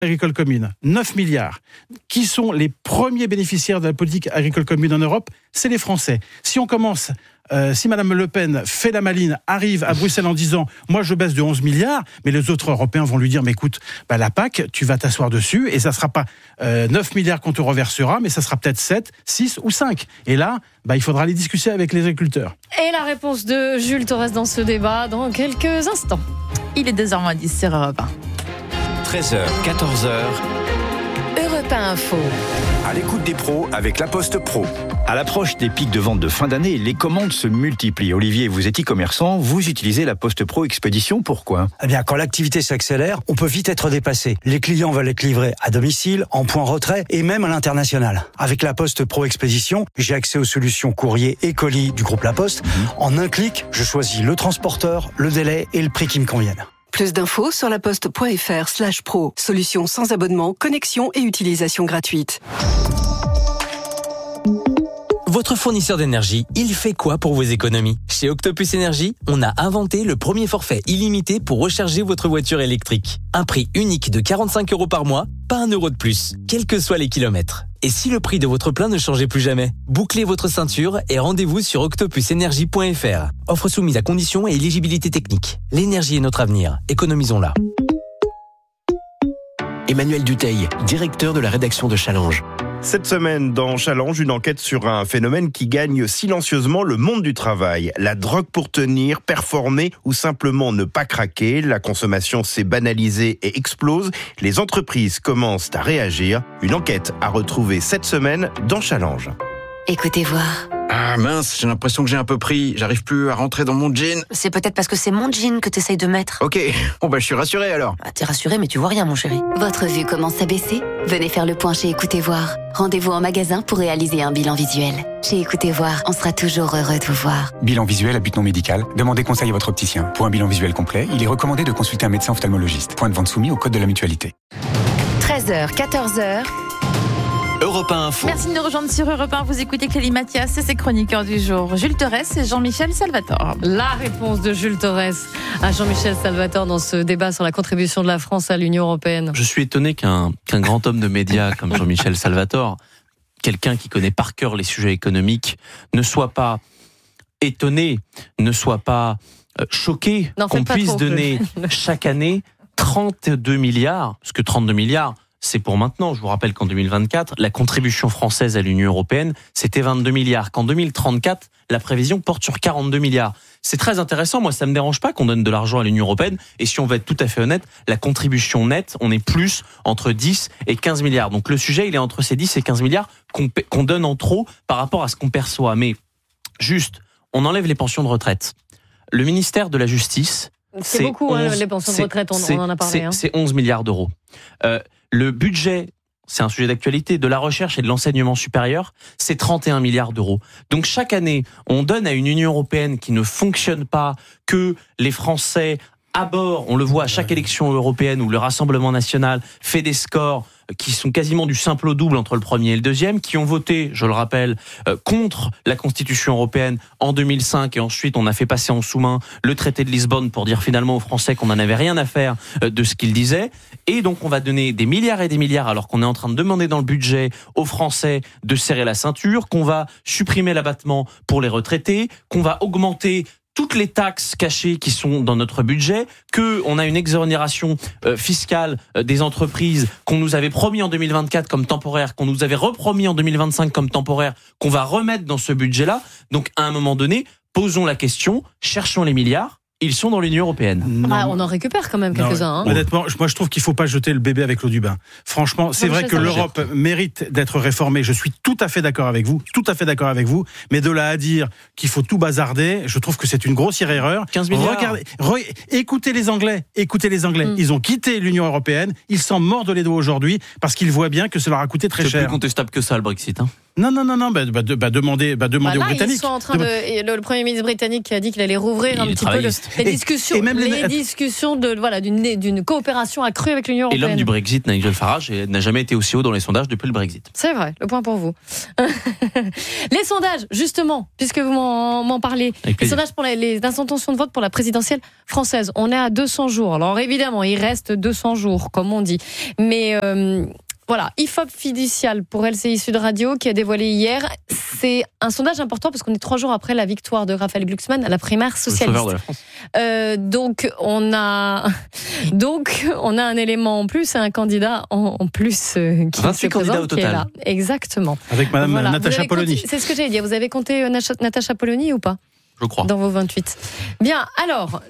agricole commune, 9 milliards. Qui sont les premiers bénéficiaires de la politique agricole commune en Europe ? C'est les Français. Si on commence, si Madame Le Pen fait la maline, arrive à Bruxelles en disant « moi je baisse de 11 milliards », mais les autres Européens vont lui dire « mais écoute, la PAC, tu vas t'asseoir dessus et ça ne sera pas 9 milliards qu'on te reversera, mais ça sera peut-être 7, 6 ou 5 ». Et là, il faudra aller discuter avec les agriculteurs. Et la réponse de Jules Torres dans ce débat dans quelques instants. Il est 2h10 sur Europe 1. 13h, 14h. Europe 1 Info. À l'écoute des pros avec La Poste Pro. À l'approche des pics de vente de fin d'année, les commandes se multiplient. Olivier, vous êtes e-commerçant, vous utilisez La Poste Pro Expédition, pourquoi ? Eh bien, quand l'activité s'accélère, on peut vite être dépassé. Les clients veulent être livrés à domicile, en point retrait et même à l'international. Avec La Poste Pro Expédition, j'ai accès aux solutions courrier et colis du groupe La Poste. En un clic, je choisis le transporteur, le délai et le prix qui me conviennent. Plus d'infos sur laposte.fr/pro. Solution sans abonnement, connexion et utilisation gratuite. Votre fournisseur d'énergie, il fait quoi pour vos économies ? Chez Octopus Énergie, on a inventé le premier forfait illimité pour recharger votre voiture électrique. Un prix unique de 45 € par mois, pas 1 € de plus, quels que soient les kilomètres. Et si le prix de votre plein ne changeait plus jamais ? Bouclez votre ceinture et rendez-vous sur octopusenergie.fr. Offre soumise à conditions et éligibilité technique. L'énergie est notre avenir, économisons-la. Emmanuel Dutheil, directeur de la rédaction de Challenge. Cette semaine, dans Challenge, une enquête sur un phénomène qui gagne silencieusement le monde du travail. La drogue pour tenir, performer ou simplement ne pas craquer. La consommation s'est banalisée et explose. Les entreprises commencent à réagir. Une enquête à retrouver cette semaine dans Challenge. Écoutez voir. Ah mince, j'ai l'impression que j'ai un peu pris. J'arrive plus à rentrer dans mon jean. C'est peut-être parce que c'est mon jean que t'essayes de mettre. Ok, je suis rassuré alors. T'es rassuré mais tu vois rien mon chéri. Votre vue commence à baisser ? Venez faire le point chez Écoutez voir. Rendez-vous en magasin pour réaliser un bilan visuel. Chez Écoutez voir, on sera toujours heureux de vous voir. Bilan visuel à but non médical. Demandez conseil à votre opticien. Pour un bilan visuel complet, il est recommandé de consulter un médecin ophtalmologiste. Point de vente soumis au code de la mutualité. 13h, 14h. Europe 1 Info. Merci de nous rejoindre sur Europe 1. Vous écoutez Clélie Mathias et ses chroniqueurs du jour. Jules Torres et Jean-Michel Salvatore. La réponse de Jules Torres à Jean-Michel Salvatore dans ce débat sur la contribution de la France à l'Union européenne. Je suis étonné qu'un grand homme de médias comme Jean-Michel Salvatore, quelqu'un qui connaît par cœur les sujets économiques, ne soit pas étonné, ne soit pas choqué qu'on puisse donner chaque année 32 milliards, parce que 32 milliards, c'est pour maintenant. Je vous rappelle qu'en 2024, la contribution française à l'Union européenne, c'était 22 milliards. Qu'en 2034, la prévision porte sur 42 milliards. C'est très intéressant. Moi, ça me dérange pas qu'on donne de l'argent à l'Union européenne. Et si on veut être tout à fait honnête, la contribution nette, on est plus entre 10 et 15 milliards. Donc le sujet, il est entre ces 10 et 15 milliards qu'on donne en trop par rapport à ce qu'on perçoit. Mais juste, on enlève les pensions de retraite. Le ministère de la Justice, c'est beaucoup, 11, les pensions de retraite, on en a parlé. C'est 11 milliards d'euros. Le budget, c'est un sujet d'actualité, de la recherche et de l'enseignement supérieur, c'est 31 milliards d'euros. Donc chaque année, on donne à une Union européenne qui ne fonctionne pas, que les Français à bord, on le voit à chaque élection européenne où le Rassemblement national fait des scores qui sont quasiment du simple au double entre le premier et le deuxième, qui ont voté, je le rappelle, contre la Constitution européenne en 2005, et ensuite on a fait passer en sous-main le traité de Lisbonne pour dire finalement aux Français qu'on n'en avait rien à faire de ce qu'ils disaient, et donc on va donner des milliards et des milliards alors qu'on est en train de demander dans le budget aux Français de serrer la ceinture, qu'on va supprimer l'abattement pour les retraités, qu'on va augmenter toutes les taxes cachées qui sont dans notre budget, qu'on a une exonération fiscale des entreprises qu'on nous avait promis en 2024 comme temporaire, qu'on nous avait repromis en 2025 comme temporaire, qu'on va remettre dans ce budget-là. Donc à un moment donné, posons la question, cherchons les milliards. Ils sont dans l'Union européenne. On en récupère quand même quelques-uns. Hein. Honnêtement, moi je trouve qu'il ne faut pas jeter le bébé avec l'eau du bain. Franchement, c'est vrai que l'Europe mérite d'être réformée. Je suis tout à fait d'accord avec vous. Mais de là à dire qu'il faut tout bazarder, je trouve que c'est une grossière erreur. 15 milliards. Regardez, écoutez les Anglais. Ils ont quitté l'Union européenne. Ils s'en mordent les doigts aujourd'hui parce qu'ils voient bien que ça leur a coûté très cher. C'est plus contestable que ça, le Brexit. Demandez aux Britanniques. Ils sont en train le Premier ministre britannique qui a dit qu'il allait rouvrir un petit peu les discussions, discussions d'une coopération accrue avec l'Union européenne. Et l'homme du Brexit, Nigel Farage, n'a jamais été aussi haut dans les sondages depuis le Brexit. C'est vrai, le point pour vous. Les sondages, justement, puisque vous m'en parlez. Les sondages pour les intentions de vote pour la présidentielle française. On est à 200 jours. Alors évidemment, il reste 200 jours, comme on dit. Mais voilà, IFOP Fiducial pour LCI Sud Radio qui a dévoilé hier. C'est un sondage important parce qu'on est 3 jours après la victoire de Raphaël Glucksmann à la primaire socialiste. Le sauveur de la France. Donc on a un élément en plus et un candidat en plus qui 28 candidats au total. Qui est là. Exactement. Avec Madame Natacha Polony. C'est ce que j'allais dire. Vous avez compté Natacha Polony ou pas ? Je crois. Dans vos 28. Bien, alors,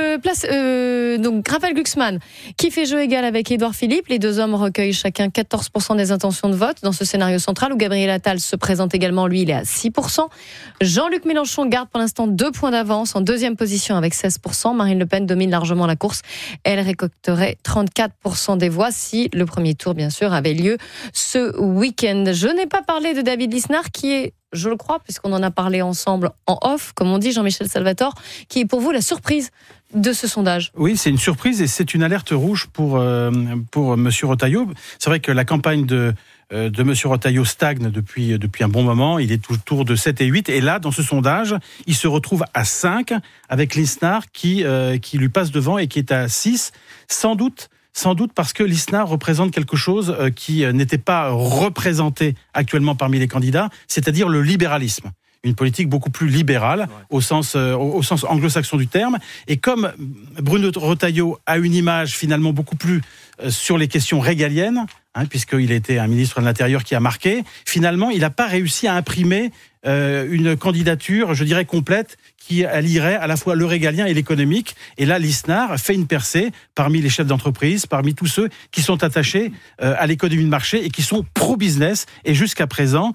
donc Raphaël Glucksmann, qui fait jeu égal avec Édouard Philippe. Les deux hommes recueillent chacun 14% des intentions de vote dans ce scénario central où Gabriel Attal se présente également. Lui, il est à 6%. Jean-Luc Mélenchon garde pour l'instant 2 points d'avance en deuxième position avec 16%. Marine Le Pen domine largement la course. Elle récolterait 34% des voix si le premier tour, bien sûr, avait lieu ce week-end. Je n'ai pas parlé de David Lisnard qui est, je le crois, puisqu'on en a parlé ensemble en off, comme on dit, Jean-Michel Salvatore, qui est pour vous la surprise de ce sondage. Oui, c'est une surprise et c'est une alerte rouge pour Monsieur Retailleau. C'est vrai que la campagne de Monsieur Retailleau stagne depuis un bon moment. Il est autour de 7 et 8. Et là, dans ce sondage, il se retrouve à 5 avec Lisnard qui lui passe devant et qui est à 6. Sans doute parce que Lisnard représente quelque chose qui n'était pas représenté actuellement parmi les candidats, c'est-à-dire le libéralisme. Une politique beaucoup plus libérale au sens anglo-saxon du terme. Et comme Bruno Retailleau a une image finalement beaucoup plus sur les questions régaliennes, puisqu'il a été un ministre de l'Intérieur qui a marqué, finalement, il n'a pas réussi à imprimer une candidature, je dirais, complète, qui allierait à la fois le régalien et l'économique. Et là, Lisnard fait une percée parmi les chefs d'entreprise, parmi tous ceux qui sont attachés à l'économie de marché et qui sont pro-business. Et jusqu'à présent,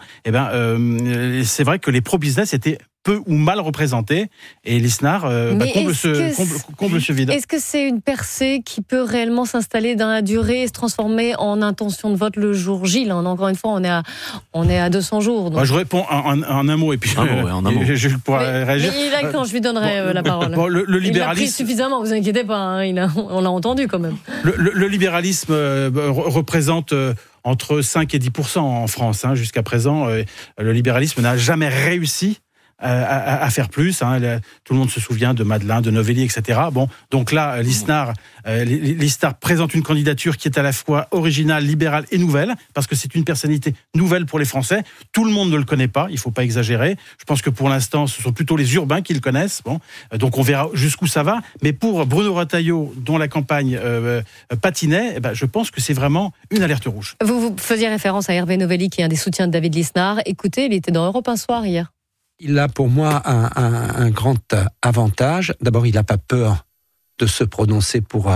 c'est vrai que les pro-business étaient peu ou mal représentés. Et Lisnard comble ce vide. Est-ce que c'est une percée qui peut réellement s'installer dans la durée et se transformer en intention de vote le jour J? Là, encore une fois, on est à 200 jours. Donc. Moi, je réponds en un mot et puis je pourrais réagir. Mais il a quand je lui donnerai la parole. Le libéralisme. Il l'a pris suffisamment, vous inquiétez pas. On l'a entendu quand même. Le libéralisme représente entre 5 et 10% en France. Jusqu'à présent, le libéralisme n'a jamais réussi à faire plus. Tout le monde se souvient de Madeleine, de Novelli, etc. Bon, donc là, Lisnard présente une candidature qui est à la fois originale, libérale et nouvelle, parce que c'est une personnalité nouvelle pour les Français. Tout le monde ne le connaît pas, il ne faut pas exagérer. Je pense que pour l'instant, ce sont plutôt les urbains qui le connaissent. Bon, donc on verra jusqu'où ça va. Mais pour Bruno Retailleau, dont la campagne patinait, je pense que c'est vraiment une alerte rouge. Vous faisiez référence à Hervé Novelli, qui est un des soutiens de David Lisnard. Écoutez, il était dans Europe un soir hier. Il a pour moi un grand avantage. D'abord, il n'a pas peur de se prononcer pour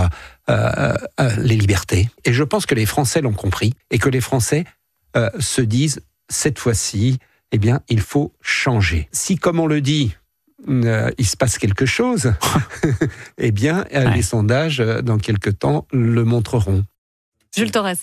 les libertés. Et je pense que les Français l'ont compris et que les Français se disent, cette fois-ci, il faut changer. Si, comme on le dit, il se passe quelque chose, les sondages, dans quelque temps, le montreront. Jules Torres.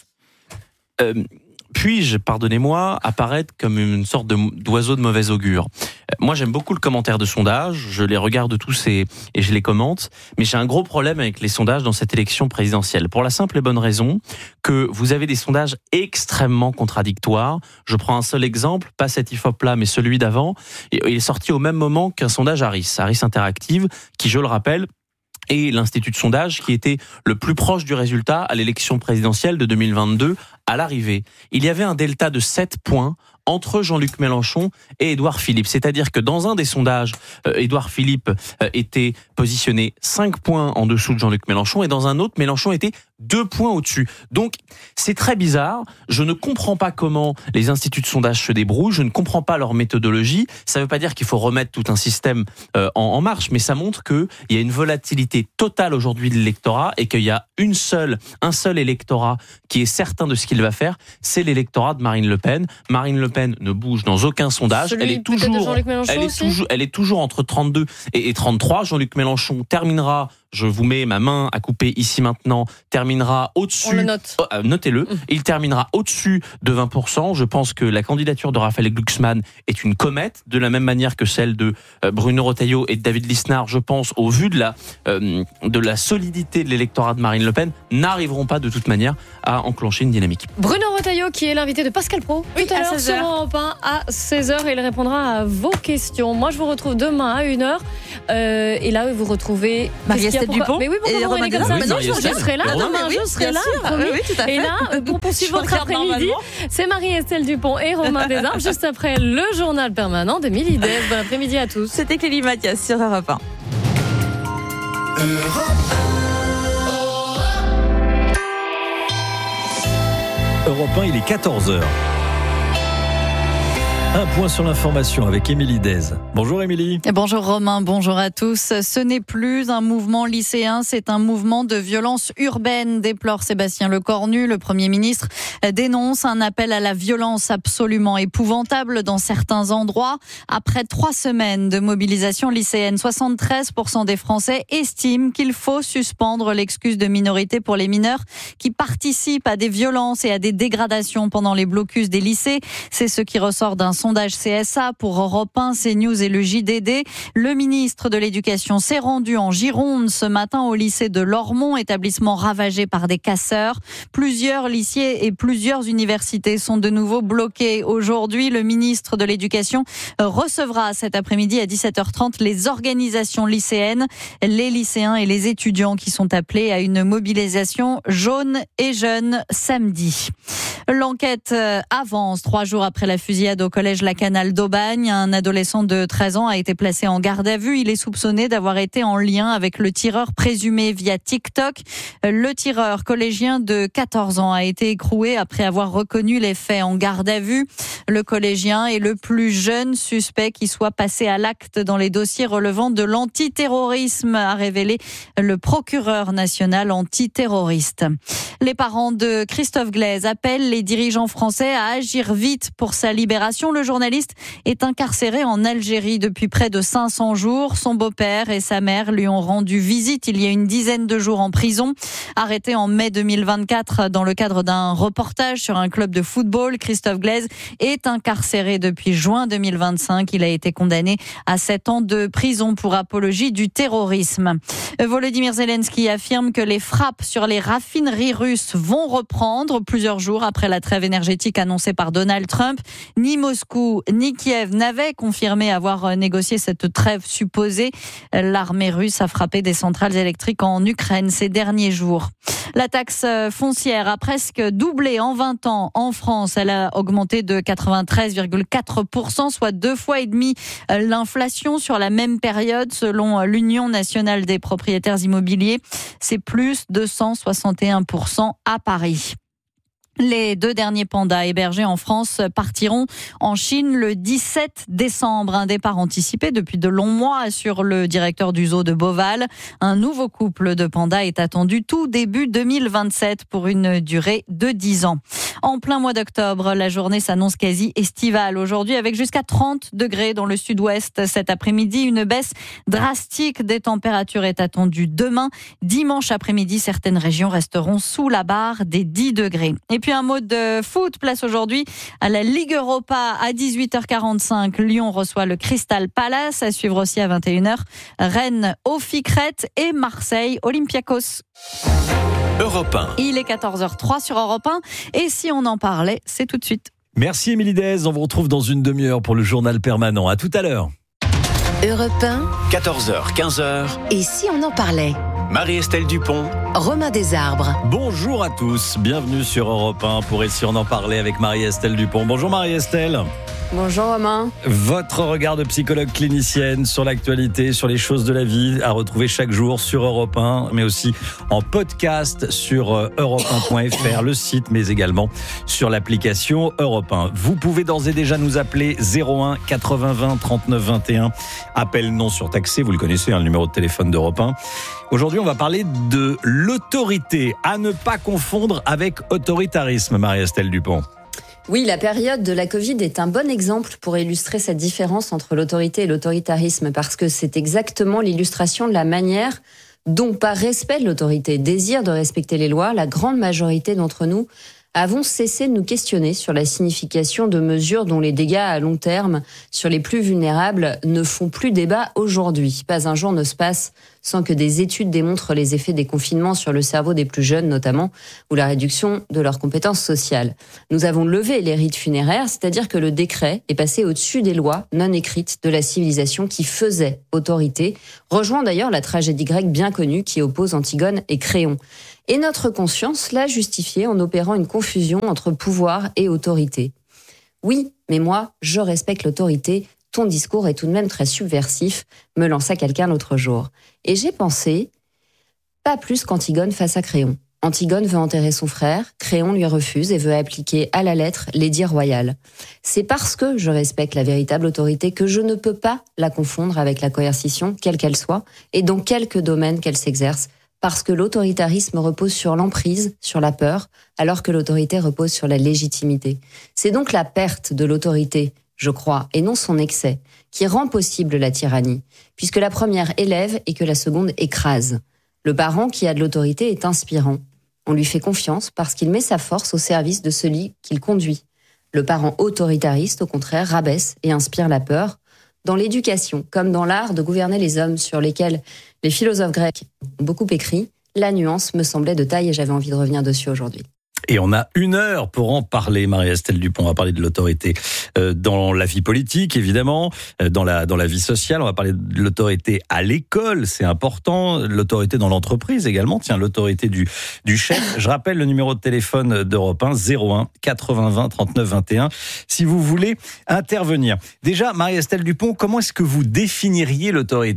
Puis-je, pardonnez-moi, apparaître comme une sorte d'oiseau de mauvais augure? Moi, j'aime beaucoup le commentaire de sondage, je les regarde tous et je les commente, mais j'ai un gros problème avec les sondages dans cette élection présidentielle, pour la simple et bonne raison que vous avez des sondages extrêmement contradictoires. Je prends un seul exemple, pas cet IFOP-là, mais celui d'avant. Il est sorti au même moment qu'un sondage Harris Interactive, qui, je le rappelle, et l'Institut de sondage qui était le plus proche du résultat à l'élection présidentielle de 2022 à l'arrivée. Il y avait un delta de 7 points entre Jean-Luc Mélenchon et Édouard Philippe. C'est-à-dire que dans un des sondages, Édouard Philippe était positionné 5 points en dessous de Jean-Luc Mélenchon et dans un autre, Mélenchon était 2 points au-dessus. Donc, c'est très bizarre. Je ne comprends pas comment les instituts de sondage se débrouillent. Je ne comprends pas leur méthodologie. Ça ne veut pas dire qu'il faut remettre tout un système en marche, mais ça montre qu'il y a une volatilité totale aujourd'hui de l'électorat et qu'il y a un seul électorat qui est certain de ce qu'il va faire, c'est l'électorat de Marine Le Pen. Marine Le Pen ne bouge dans aucun sondage. Elle est toujours entre 32 et 33. Jean-Luc Mélenchon terminera je vous mets ma main à couper ici maintenant, terminera au-dessus. On le note. Notez-le. Il terminera au-dessus de 20%. Je pense que la candidature de Raphaël Glucksmann est une comète, de la même manière que celle de Bruno Retailleau et de David Lisnard, je pense, au vu de la solidité de l'électorat de Marine Le Pen, n'arriveront pas de toute manière à enclencher une dynamique. Bruno Retailleau, qui est l'invité de Pascal Praud, tout à l'heure sur Europe 1 à 16h, et il répondra à vos questions. Moi, je vous retrouve demain à 1h. Et là, vous retrouvez Marie-Estelle Dupont. Mais oui, pourquoi vous comme ça? Je serai là demain, je serai là. Oui, tout à fait. Et là, pour poursuivre votre après-midi, c'est Marie-Estelle Dupont et Romain Desarmes, juste après le journal permanent d'Émilie Dez. Bon après-midi à tous. C'était Clélie Mathias sur Europe 1. Europe 1, il est 14h. Un point sur l'information avec Émilie Dez. Bonjour Émilie. Bonjour Romain, bonjour à tous. Ce n'est plus un mouvement lycéen, c'est un mouvement de violence urbaine, déplore Sébastien Lecornu. Le Premier ministre dénonce un appel à la violence absolument épouvantable dans certains endroits. Après 3 semaines de mobilisation lycéenne, 73% des Français estiment qu'il faut suspendre l'excuse de minorité pour les mineurs qui participent à des violences et à des dégradations pendant les blocus des lycées. C'est ce qui ressort d'un sondage CSA pour Europe 1, CNews et le JDD. Le ministre de l'Éducation s'est rendu en Gironde ce matin au lycée de Lormont, établissement ravagé par des casseurs. Plusieurs lycées et plusieurs universités sont de nouveau bloqués. Aujourd'hui, le ministre de l'Éducation recevra cet après-midi à 17h30 les organisations lycéennes, les lycéens et les étudiants qui sont appelés à une mobilisation jaune et jeune samedi. L'enquête avance 3 jours après la fusillade au collège La Canale d'Aubagne. Un adolescent de 13 ans a été placé en garde à vue. Il est soupçonné d'avoir été en lien avec le tireur présumé via TikTok. Le tireur collégien de 14 ans a été écroué après avoir reconnu les faits en garde à vue. Le collégien est le plus jeune suspect qui soit passé à l'acte dans les dossiers relevant de l'antiterrorisme, a révélé le procureur national antiterroriste. Les parents de Christophe Glaise appellent les dirigeants français à agir vite pour sa libération. Le journaliste est incarcéré en Algérie depuis près de 500 jours. Son beau-père et sa mère lui ont rendu visite il y a une dizaine de jours en prison. Arrêté en mai 2024 dans le cadre d'un reportage sur un club de football, Christophe Glaise est incarcéré depuis juin 2025. Il a été condamné à 7 ans de prison pour apologie du terrorisme. Volodymyr Zelensky affirme que les frappes sur les raffineries russes vont reprendre plusieurs jours après la trêve énergétique annoncée par Donald Trump. Ni Moscou ni Kiev n'avaient confirmé avoir négocié cette trêve supposée. L'armée russe a frappé des centrales électriques en Ukraine ces derniers jours. La taxe foncière a presque doublé en 20 ans en France. Elle a augmenté de 93,4%, soit 2,5 fois l'inflation sur la même période, selon l'Union nationale des propriétaires immobiliers. C'est plus de 161% à Paris. Les 2 derniers pandas hébergés en France partiront en Chine le 17 décembre. Un départ anticipé depuis de longs mois, assure le directeur du zoo de Beauval. Un nouveau couple de pandas est attendu tout début 2027 pour une durée de 10 ans. En plein mois d'octobre, la journée s'annonce quasi estivale aujourd'hui avec jusqu'à 30 degrés dans le sud-ouest cet après-midi. Une baisse drastique des températures est attendue demain. Dimanche après-midi, certaines régions resteront sous la barre des 10 degrés. Et puis un mot de foot, place aujourd'hui à la Ligue Europa à 18h45. Lyon reçoit le Crystal Palace, à suivre aussi à 21h. Rennes, Ofi Crète et Marseille, Olympiakos. Europe 1. Il est 14h03 sur Europe 1 et si on en parlait, c'est tout de suite. Merci Émilie Dez, on vous retrouve dans une demi-heure pour le journal permanent. À tout à l'heure. Europe 1, 14h, 15h. et si on en parlait? Marie-Estelle Dupont. Romain Desarbres. Bonjour à tous, bienvenue sur Europe 1 pour essayer on en parlait avec Marie-Estelle Dupont. Bonjour Marie-Estelle. Bonjour Romain. Votre regard de psychologue clinicienne sur l'actualité, sur les choses de la vie, à retrouver chaque jour sur Europe 1, mais aussi en podcast sur europe1.fr, le site, mais également sur l'application Europe 1. Vous pouvez d'ores et déjà nous appeler 01 80 20 39 21. Appel non surtaxé, vous le connaissez, le numéro de téléphone d'Europe 1. Aujourd'hui, on va parler de l'autorité, à ne pas confondre avec autoritarisme, Marie-Estelle Dupont. Oui, la période de la Covid est un bon exemple pour illustrer cette différence entre l'autorité et l'autoritarisme, parce que c'est exactement l'illustration de la manière Donc, par respect de l'autorité, désir de respecter les lois, la grande majorité d'entre nous avons cessé de nous questionner sur la signification de mesures dont les dégâts à long terme sur les plus vulnérables ne font plus débat aujourd'hui. Pas un jour ne se passe sans que des études démontrent les effets des confinements sur le cerveau des plus jeunes notamment, ou la réduction de leurs compétences sociales. Nous avons levé les rites funéraires, c'est-à-dire que le décret est passé au-dessus des lois non écrites de la civilisation qui faisait autorité, rejoint d'ailleurs la tragédie grecque bien connue qui oppose Antigone et Créon. Et notre conscience l'a justifié en opérant une confusion entre pouvoir et autorité. Oui, mais moi, je respecte l'autorité. Ton discours est tout de même très subversif, me lança quelqu'un l'autre jour. Et j'ai pensé, pas plus qu'Antigone face à Créon. Antigone veut enterrer son frère, Créon lui refuse et veut appliquer à la lettre l'édit royal. C'est parce que je respecte la véritable autorité que je ne peux pas la confondre avec la coercition, quelle qu'elle soit, et dans quelque domaine qu'elle s'exerce, parce que l'autoritarisme repose sur l'emprise, sur la peur, alors que l'autorité repose sur la légitimité. C'est donc la perte de l'autorité, je crois, et non son excès, qui rend possible la tyrannie, puisque la première élève et que la seconde écrase. Le parent qui a de l'autorité est inspirant. On lui fait confiance parce qu'il met sa force au service de celui qu'il conduit. Le parent autoritariste, au contraire, rabaisse et inspire la peur. Dans l'éducation, comme dans l'art de gouverner les hommes sur lesquels les philosophes grecs ont beaucoup écrit, la nuance me semblait de taille et j'avais envie de revenir dessus aujourd'hui. Et on a 1 heure pour en parler, Marie-Estelle Dupont. On va parler de l'autorité dans la vie politique, évidemment, dans la vie sociale. On va parler de l'autorité à l'école, c'est important. L'autorité dans l'entreprise également. Tiens, l'autorité du chef. Je rappelle le numéro de téléphone d'Europe 1, 01 80 20 39 21, si vous voulez intervenir. Déjà, Marie-Estelle Dupont, comment est-ce que vous définiriez l'autorité ?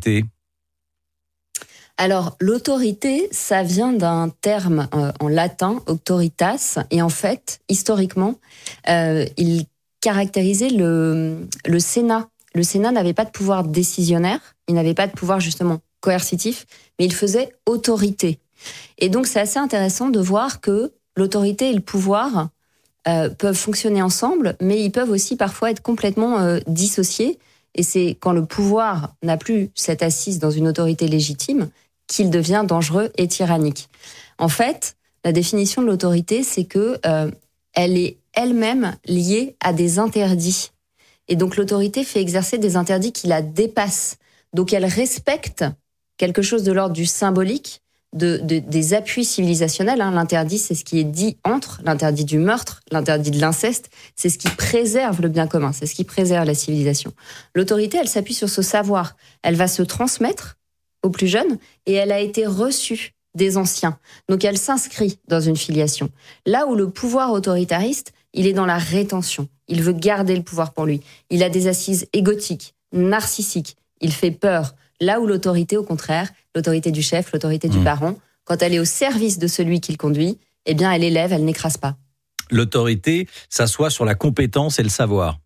Alors, l'autorité, ça vient d'un terme en latin, auctoritas, et en fait, historiquement, il caractérisait le Sénat. Le Sénat n'avait pas de pouvoir décisionnaire, il n'avait pas de pouvoir justement coercitif, mais il faisait autorité. Et donc, c'est assez intéressant de voir que l'autorité et le pouvoir peuvent fonctionner ensemble, mais ils peuvent aussi parfois être complètement dissociés. Et c'est quand le pouvoir n'a plus cette assise dans une autorité légitime qu'il devient dangereux et tyrannique. En fait, la définition de l'autorité, c'est que elle est elle-même liée à des interdits. Et donc l'autorité fait exercer des interdits qui la dépassent. Donc elle respecte quelque chose de l'ordre du symbolique, des appuis civilisationnels. L'interdit, c'est ce qui est dit entre, l'interdit du meurtre, l'interdit de l'inceste, c'est ce qui préserve le bien commun, c'est ce qui préserve la civilisation. L'autorité, elle s'appuie sur ce savoir. Elle va se transmettre aux plus jeunes, et elle a été reçue des anciens. Donc elle s'inscrit dans une filiation. Là où le pouvoir autoritariste, il est dans la rétention. Il veut garder le pouvoir pour lui. Il a des assises égotiques, narcissiques. Il fait peur. Là où l'autorité, au contraire, l'autorité du chef, l'autorité du parent, quand elle est au service de celui qu'il conduit, eh bien elle élève, elle n'écrase pas. L'autorité s'assoit sur la compétence et le savoir.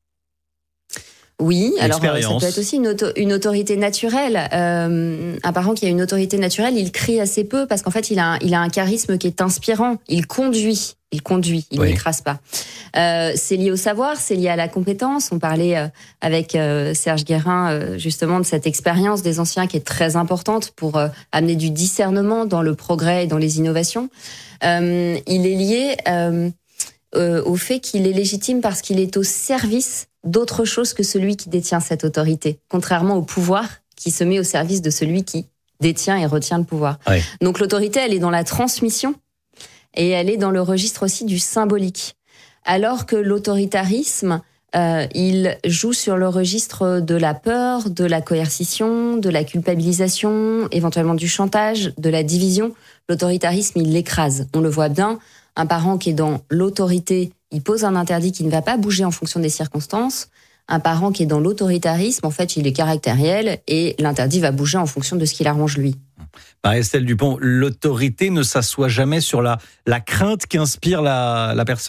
Oui, alors ça peut être aussi une autorité naturelle. Un parent qui a une autorité naturelle, il crie assez peu parce qu'en fait, il a un charisme qui est inspirant. Il conduit, il n'écrase pas. C'est lié au savoir, c'est lié à la compétence. On parlait avec Serge Guérin justement de cette expérience des anciens qui est très importante pour amener du discernement dans le progrès et dans les innovations. Il est lié au fait qu'il est légitime parce qu'il est au service d'autre chose que celui qui détient cette autorité, contrairement au pouvoir qui se met au service de celui qui détient et retient le pouvoir. Oui. Donc l'autorité, elle est dans la transmission et elle est dans le registre aussi du symbolique. Alors que l'autoritarisme, il joue sur le registre de la peur, de la coercition, de la culpabilisation, éventuellement du chantage, de la division. L'autoritarisme, il l'écrase. On le voit bien, un parent qui est dans l'autorité, il pose un interdit qui ne va pas bouger en fonction des circonstances. Un parent qui est dans l'autoritarisme, en fait, il est caractériel et l'interdit va bouger en fonction de ce qu'il arrange lui. Marie-Estelle Dupont, l'autorité ne s'assoit jamais sur la crainte qu'inspire la personne ?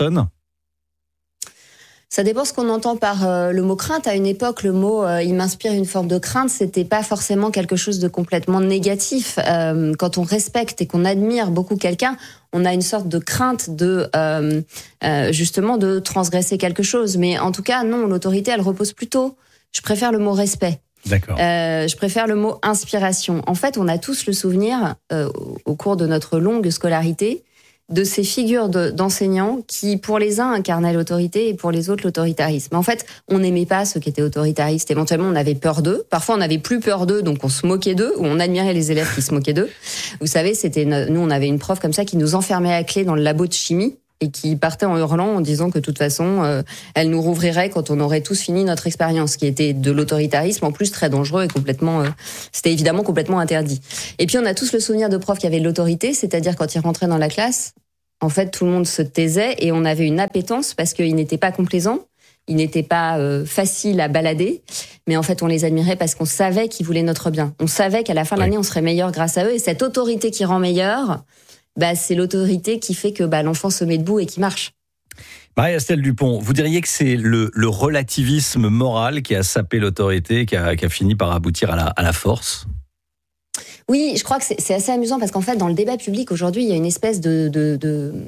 Ça dépend ce qu'on entend par le mot crainte. À une époque, le mot il m'inspire une forme de crainte, c'était pas forcément quelque chose de complètement négatif. Quand on respecte et qu'on admire beaucoup quelqu'un, on a une sorte de crainte de justement de transgresser quelque chose. Mais en tout cas, non, l'autorité, elle repose plutôt. Je préfère le mot respect. D'accord. Je préfère le mot inspiration. En fait, on a tous le souvenir, au cours de notre longue scolarité, de ces figures d'enseignants qui, pour les uns, incarnaient l'autorité et pour les autres, l'autoritarisme. En fait, on n'aimait pas ceux qui étaient autoritaristes. Éventuellement, on avait peur d'eux. Parfois, on n'avait plus peur d'eux, donc on se moquait d'eux, ou on admirait les élèves qui se moquaient d'eux. Vous savez, nous, on avait une prof comme ça qui nous enfermait à clé dans le labo de chimie et qui partait en hurlant en disant que de toute façon, elle nous rouvrirait quand on aurait tous fini notre expérience, qui était de l'autoritarisme, en plus très dangereux et complètement, c'était évidemment complètement interdit. Et puis on a tous le souvenir de profs qui avaient de l'autorité, c'est-à-dire quand ils rentraient dans la classe, en fait tout le monde se taisait et on avait une appétence parce qu'ils n'étaient pas complaisants, ils n'étaient pas faciles à balader, mais en fait on les admirait parce qu'on savait qu'ils voulaient notre bien. On savait qu'à la fin de l'année on serait meilleur grâce à eux, et cette autorité qui rend meilleur, c'est l'autorité qui fait que l'enfant se met debout et qui marche. Marie-Estelle Dupont, vous diriez que c'est le relativisme moral qui a sapé l'autorité, qui a fini par aboutir à la force ? Oui, je crois que c'est assez amusant parce qu'en fait, dans le débat public aujourd'hui, il y a une espèce de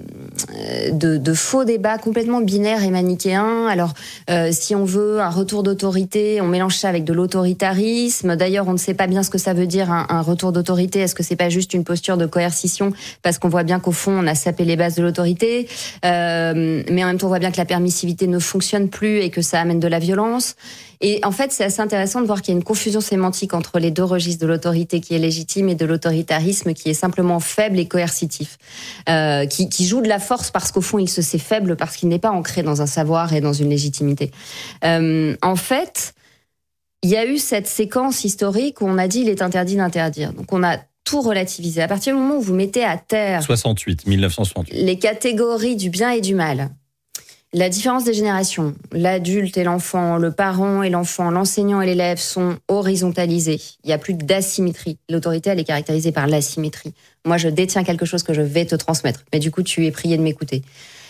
faux débat complètement binaire et manichéen. Alors, si on veut un retour d'autorité, on mélange ça avec de l'autoritarisme. D'ailleurs, on ne sait pas bien ce que ça veut dire un retour d'autorité. Est-ce que c'est pas juste une posture de coercition parce qu'on voit bien qu'au fond, on a sapé les bases de l'autorité, mais en même temps, on voit bien que la permissivité ne fonctionne plus et que ça amène de la violence. Et en fait, c'est assez intéressant de voir qu'il y a une confusion sémantique entre les deux registres de l'autorité qui est légitime et de l'autoritarisme qui est simplement faible et coercitif, qui joue de la force parce qu'au fond, il se sait faible parce qu'il n'est pas ancré dans un savoir et dans une légitimité. En fait, il y a eu cette séquence historique où on a dit il est interdit d'interdire. Donc on a tout relativisé. À partir du moment où vous mettez à terre 1968. les catégories du bien et du mal, la différence des générations, l'adulte et l'enfant, le parent et l'enfant, l'enseignant et l'élève sont horizontalisés. Il n'y a plus d'asymétrie. L'autorité, elle est caractérisée par l'asymétrie. Moi, je détiens quelque chose que je vais te transmettre, mais du coup, tu es prié de m'écouter.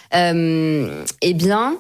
Eh bien,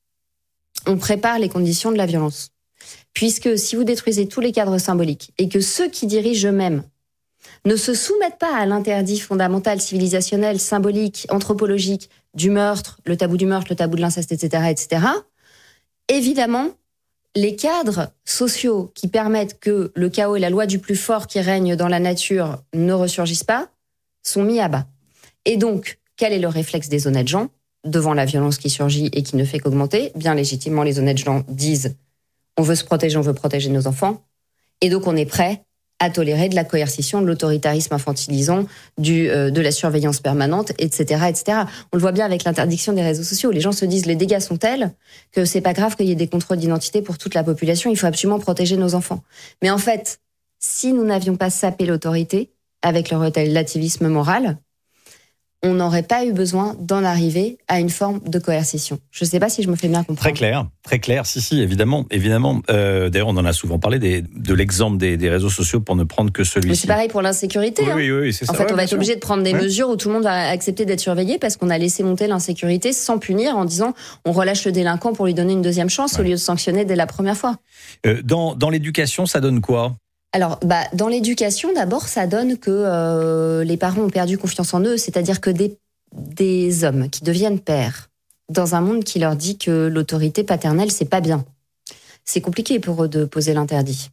on prépare les conditions de la violence. Puisque si vous détruisez tous les cadres symboliques et que ceux qui dirigent eux-mêmes ne se soumettent pas à l'interdit fondamental, civilisationnel, symbolique, anthropologique, du meurtre, le tabou du meurtre, le tabou de l'inceste, etc., évidemment, les cadres sociaux qui permettent que le chaos et la loi du plus fort qui règne dans la nature ne ressurgissent pas sont mis à bas. Et donc, quel est le réflexe des honnêtes gens devant la violence qui surgit et qui ne fait qu'augmenter ? Bien légitimement, les honnêtes gens disent « on veut se protéger, on veut protéger nos enfants », et donc on est prêt à tolérer de la coercition, de l'autoritarisme infantilisant, de la surveillance permanente, etc., etc. On le voit bien avec l'interdiction des réseaux sociaux. Les gens se disent les dégâts sont tels que c'est pas grave qu'il y ait des contrôles d'identité pour toute la population. Il faut absolument protéger nos enfants. Mais en fait, si nous n'avions pas sapé l'autorité avec le relativisme moral, on n'aurait pas eu besoin d'en arriver à une forme de coercition. Je ne sais pas si je me fais bien comprendre. Très clair, si, évidemment. D'ailleurs, on en a souvent parlé de l'exemple des réseaux sociaux pour ne prendre que celui-ci. Mais c'est pareil pour l'insécurité. Oui, c'est ça. En fait, on va être obligé de prendre des mesures où tout le monde va accepter d'être surveillé parce qu'on a laissé monter l'insécurité sans punir en disant on relâche le délinquant pour lui donner une deuxième chance au lieu de sanctionner dès la première fois. Dans l'éducation, ça donne quoi ? Alors, dans l'éducation, d'abord, ça donne que les parents ont perdu confiance en eux, c'est-à-dire que des hommes qui deviennent pères dans un monde qui leur dit que l'autorité paternelle, c'est pas bien. C'est compliqué pour eux de poser l'interdit.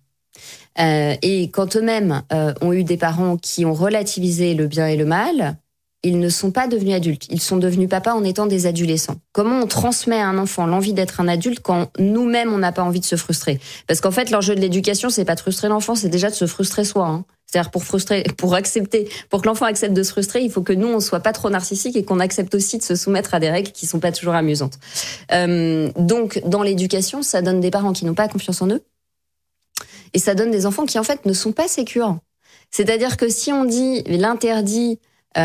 Et quand eux-mêmes ont eu des parents qui ont relativisé le bien et le mal, ils ne sont pas devenus adultes. Ils sont devenus papas en étant des adolescents. Comment on transmet à un enfant l'envie d'être un adulte quand nous-mêmes, on n'a pas envie de se frustrer ? Parce qu'en fait, l'enjeu de l'éducation, c'est pas de frustrer l'enfant, c'est déjà de se frustrer soi. Hein. C'est-à-dire pour que l'enfant accepte de se frustrer, il faut que nous, on soit pas trop narcissique et qu'on accepte aussi de se soumettre à des règles qui sont pas toujours amusantes. Donc, dans l'éducation, ça donne des parents qui n'ont pas confiance en eux. Et ça donne des enfants qui, en fait, ne sont pas sécures. C'est-à-dire que si on dit l'interdit,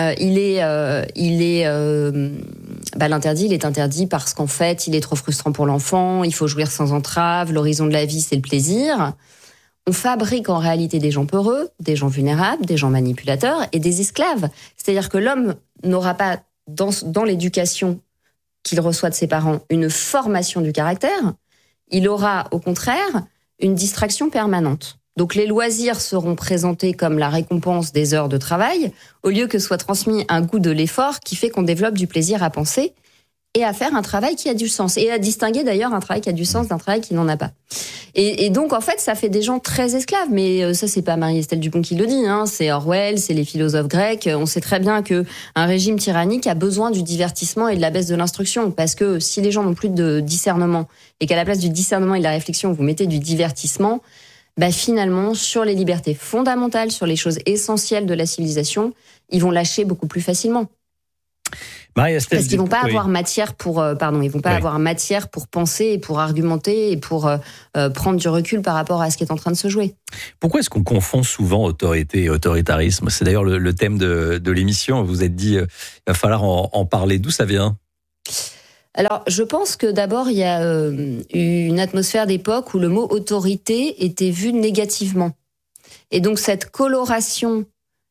l'interdit, il est interdit parce qu'en fait, il est trop frustrant pour l'enfant, il faut jouir sans entrave, l'horizon de la vie, c'est le plaisir. On fabrique en réalité des gens peureux, des gens vulnérables, des gens manipulateurs et des esclaves. C'est-à-dire que l'homme n'aura pas, dans l'éducation qu'il reçoit de ses parents, une formation du caractère. Il aura, au contraire, une distraction permanente. Donc les loisirs seront présentés comme la récompense des heures de travail, au lieu que soit transmis un goût de l'effort qui fait qu'on développe du plaisir à penser et à faire un travail qui a du sens, et à distinguer d'ailleurs un travail qui a du sens d'un travail qui n'en a pas. Et donc en fait ça fait des gens très esclaves, mais ça c'est pas Marie-Estelle Dupont qui le dit, c'est Orwell, c'est les philosophes grecs. On sait très bien que un régime tyrannique a besoin du divertissement et de la baisse de l'instruction, parce que si les gens n'ont plus de discernement et qu'à la place du discernement et de la réflexion vous mettez du divertissement, finalement sur les libertés fondamentales, sur les choses essentielles de la civilisation, ils vont lâcher beaucoup plus facilement. Parce qu'ils vont pas avoir matière pour avoir matière pour penser et pour argumenter et pour prendre du recul par rapport à ce qui est en train de se jouer. Pourquoi est-ce qu'on confond souvent autorité et autoritarisme ? C'est d'ailleurs le thème de l'émission. Vous vous êtes dit, il va falloir en parler. D'où ça vient ? Alors, je pense que d'abord, il y a une atmosphère d'époque où le mot autorité était vu négativement. Et donc, cette coloration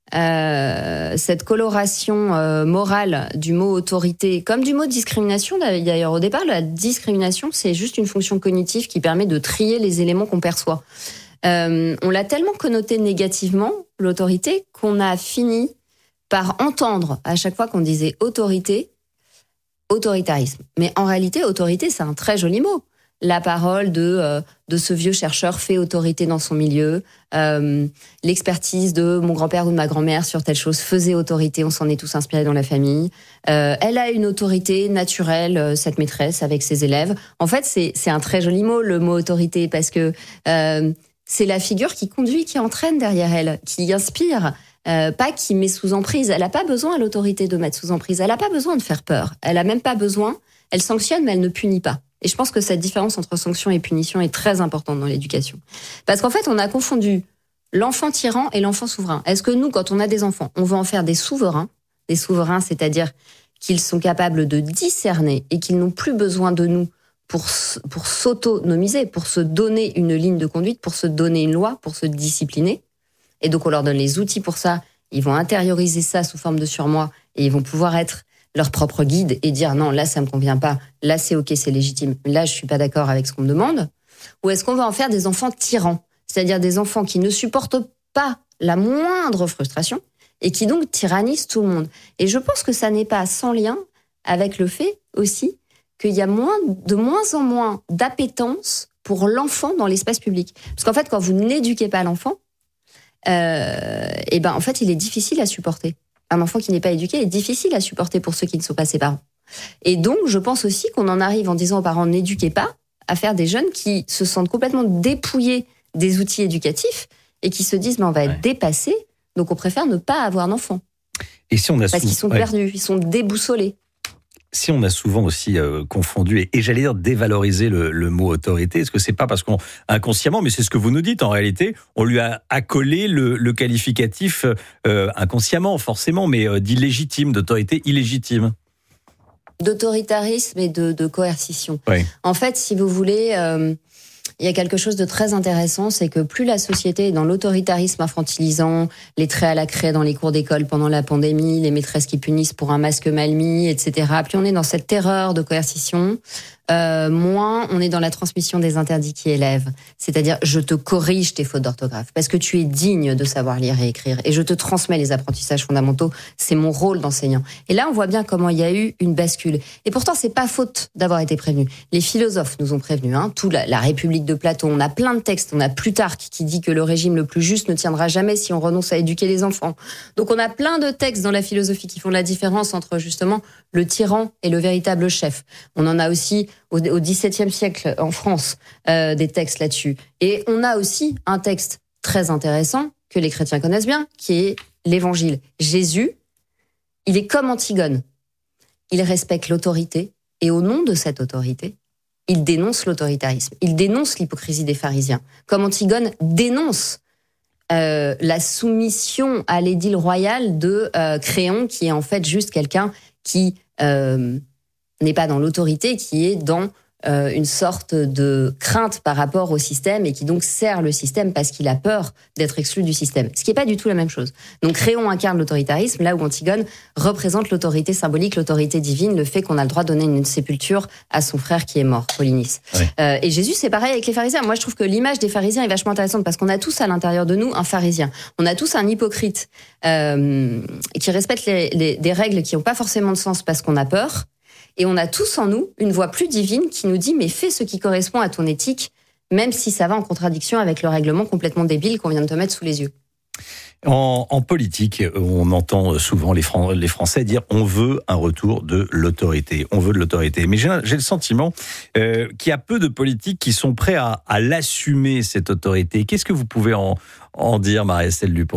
morale du mot autorité, comme du mot discrimination, d'ailleurs au départ, la discrimination, c'est juste une fonction cognitive qui permet de trier les éléments qu'on perçoit. On l'a tellement connoté négativement, l'autorité, qu'on a fini par entendre à chaque fois qu'on disait autorité, autoritarisme. Mais en réalité, autorité, c'est un très joli mot. La parole de ce vieux chercheur fait autorité dans son milieu, l'expertise de mon grand-père ou de ma grand-mère sur telle chose faisait autorité, on s'en est tous inspirés dans la famille. Elle a une autorité naturelle, cette maîtresse, avec ses élèves. En fait, c'est un très joli mot, le mot autorité, parce que c'est la figure qui conduit, qui entraîne derrière elle, qui inspire, pas qui met sous emprise. Elle n'a pas besoin, l'autorité, de mettre sous emprise. Elle n'a pas besoin de faire peur. Elle n'a même pas besoin. Elle sanctionne, mais elle ne punit pas. Et je pense que cette différence entre sanction et punition est très importante dans l'éducation. Parce qu'en fait, on a confondu l'enfant tyran et l'enfant souverain. Est-ce que nous, quand on a des enfants, on veut en faire des souverains, c'est-à-dire qu'ils sont capables de discerner et qu'ils n'ont plus besoin de nous pour s'autonomiser, pour se donner une ligne de conduite, pour se donner une loi, pour se discipliner. Et donc, on leur donne les outils pour ça. Ils vont intérioriser ça sous forme de surmoi et ils vont pouvoir être leur propre guide et dire non, là ça me convient pas, là c'est ok, c'est légitime, là je suis pas d'accord avec ce qu'on me demande. Ou est-ce qu'on va en faire des enfants tyrans, c'est-à-dire des enfants qui ne supportent pas la moindre frustration et qui donc tyrannisent tout le monde. Et je pense que ça n'est pas sans lien avec le fait aussi qu'il y a de moins en moins d'appétence pour l'enfant dans l'espace public. Parce qu'en fait, quand vous n'éduquez pas l'enfant, en fait il est difficile à supporter. Un enfant qui n'est pas éduqué est difficile à supporter pour ceux qui ne sont pas ses parents. Et donc, je pense aussi qu'on en arrive en disant aux parents n'éduquez pas, à faire des jeunes qui se sentent complètement dépouillés des outils éducatifs et qui se disent mais on va être dépassés, donc on préfère ne pas avoir d'enfant. Et si on a parce qu'ils sont perdus, ils sont déboussolés. Si on a souvent aussi confondu et j'allais dire dévalorisé le mot autorité, est-ce que c'est pas parce qu'on inconsciemment, mais c'est ce que vous nous dites en réalité, on lui a accolé le qualificatif inconsciemment forcément, mais d'illégitime, d'autorité illégitime, d'autoritarisme et de coercition. Oui. En fait, si vous voulez, il y a quelque chose de très intéressant, c'est que plus la société est dans l'autoritarisme infantilisant, les traits à la craie dans les cours d'école pendant la pandémie, les maîtresses qui punissent pour un masque mal mis, etc. Plus on est dans cette terreur de coercition, moins on est dans la transmission des interdits qui élèvent. C'est-à-dire, je te corrige tes fautes d'orthographe parce que tu es digne de savoir lire et écrire et je te transmets les apprentissages fondamentaux. C'est mon rôle d'enseignant. Et là, on voit bien comment il y a eu une bascule. Et pourtant, c'est pas faute d'avoir été prévenu. Les philosophes nous ont prévenus, tout la République de Platon. On a plein de textes. On a Plutarque qui dit que le régime le plus juste ne tiendra jamais si on renonce à éduquer les enfants. Donc, on a plein de textes dans la philosophie qui font la différence entre justement le tyran et le véritable chef. On en a aussi au XVIIe siècle en France des textes là-dessus. Et on a aussi un texte très intéressant que les chrétiens connaissent bien, qui est l'Évangile. Jésus, il est comme Antigone. Il respecte l'autorité et au nom de cette autorité, il dénonce l'autoritarisme. Il dénonce l'hypocrisie des pharisiens. Comme Antigone dénonce la soumission à l'édile royal de Créon, qui est en fait juste quelqu'un qui n'est pas dans l'autorité, qui est dans une sorte de crainte par rapport au système et qui donc sert le système parce qu'il a peur d'être exclu du système. Ce qui n'est pas du tout la même chose. Donc Créon incarne l'autoritarisme, là où Antigone représente l'autorité symbolique, l'autorité divine, le fait qu'on a le droit de donner une sépulture à son frère qui est mort, Polynice. Ouais. Et Jésus, c'est pareil avec les pharisiens. Moi, je trouve que l'image des pharisiens est vachement intéressante parce qu'on a tous à l'intérieur de nous un pharisien. On a tous un hypocrite qui respecte des règles qui n'ont pas forcément de sens parce qu'on a peur. Et on a tous en nous une voix plus divine qui nous dit « mais fais ce qui correspond à ton éthique, même si ça va en contradiction avec le règlement complètement débile qu'on vient de te mettre sous les yeux ». En politique, on entend souvent les Français dire on veut un retour de l'autorité. On veut de l'autorité. Mais j'ai le sentiment qu'il y a peu de politiques qui sont prêts à l'assumer, cette autorité. Qu'est-ce que vous pouvez en dire, Marie-Estelle Dupont ?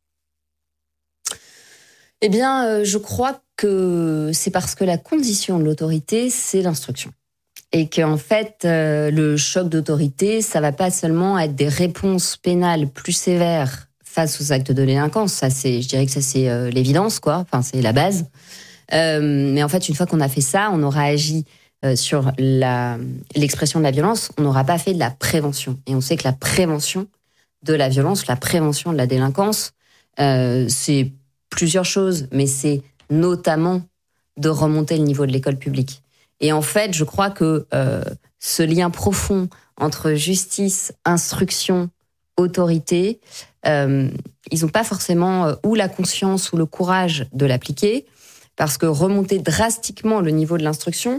Eh bien, je crois que c'est parce que la condition de l'autorité, c'est l'instruction. Et qu'en fait, le choc d'autorité, ça va pas seulement être des réponses pénales plus sévères face aux actes de délinquance, je dirais que ça c'est l'évidence, quoi. Enfin, c'est la base. Mais en fait, une fois qu'on a fait ça, on aura agi sur l'expression de la violence. On n'aura pas fait de la prévention. Et on sait que la prévention de la violence, la prévention de la délinquance, c'est plusieurs choses, mais c'est notamment de remonter le niveau de l'école publique. Et en fait, je crois que ce lien profond entre justice, instruction, autorité, ils n'ont pas forcément ou la conscience ou le courage de l'appliquer, parce que remonter drastiquement le niveau de l'instruction,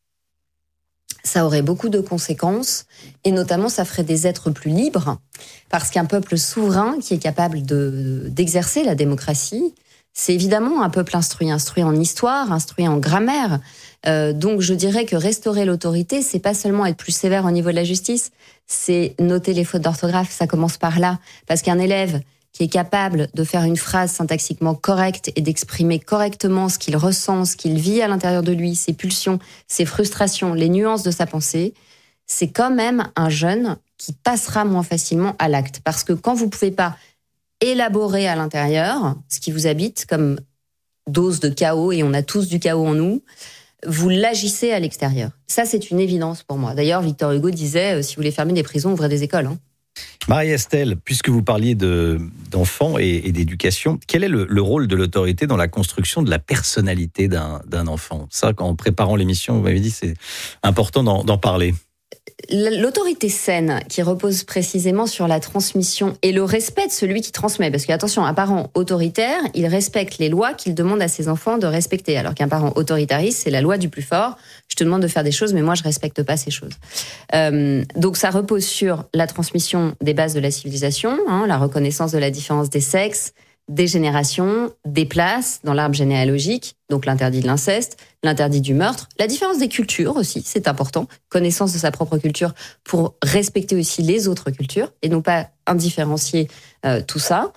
ça aurait beaucoup de conséquences, et notamment ça ferait des êtres plus libres, parce qu'un peuple souverain qui est capable d'exercer la démocratie, c'est évidemment un peuple instruit en histoire, instruit en grammaire. Donc je dirais que restaurer l'autorité, c'est pas seulement être plus sévère au niveau de la justice, c'est noter les fautes d'orthographe, ça commence par là. Parce qu'un élève qui est capable de faire une phrase syntaxiquement correcte et d'exprimer correctement ce qu'il ressent, ce qu'il vit à l'intérieur de lui, ses pulsions, ses frustrations, les nuances de sa pensée, c'est quand même un jeune qui passera moins facilement à l'acte. Parce que quand vous pouvez pas élaborer à l'intérieur ce qui vous habite comme dose de chaos, et on a tous du chaos en nous, vous l'agissez à l'extérieur. Ça, c'est une évidence pour moi. D'ailleurs, Victor Hugo disait, si vous voulez fermer des prisons, ouvrez des écoles. Marie-Estelle, puisque vous parliez d'enfants et d'éducation, quel est le rôle de l'autorité dans la construction de la personnalité d'un enfant ? Ça, en préparant l'émission, vous m'avez dit c'est important d'en parler. L'autorité saine, qui repose précisément sur la transmission et le respect de celui qui transmet. Parce que, attention, un parent autoritaire, il respecte les lois qu'il demande à ses enfants de respecter. Alors qu'un parent autoritariste, c'est la loi du plus fort. Je te demande de faire des choses, mais moi, je respecte pas ces choses. Donc, ça repose sur la transmission des bases de la civilisation, la reconnaissance de la différence des sexes, des générations, des places dans l'arbre généalogique, donc l'interdit de l'inceste, l'interdit du meurtre, la différence des cultures aussi, c'est important, connaissance de sa propre culture pour respecter aussi les autres cultures et non pas indifférencier tout ça.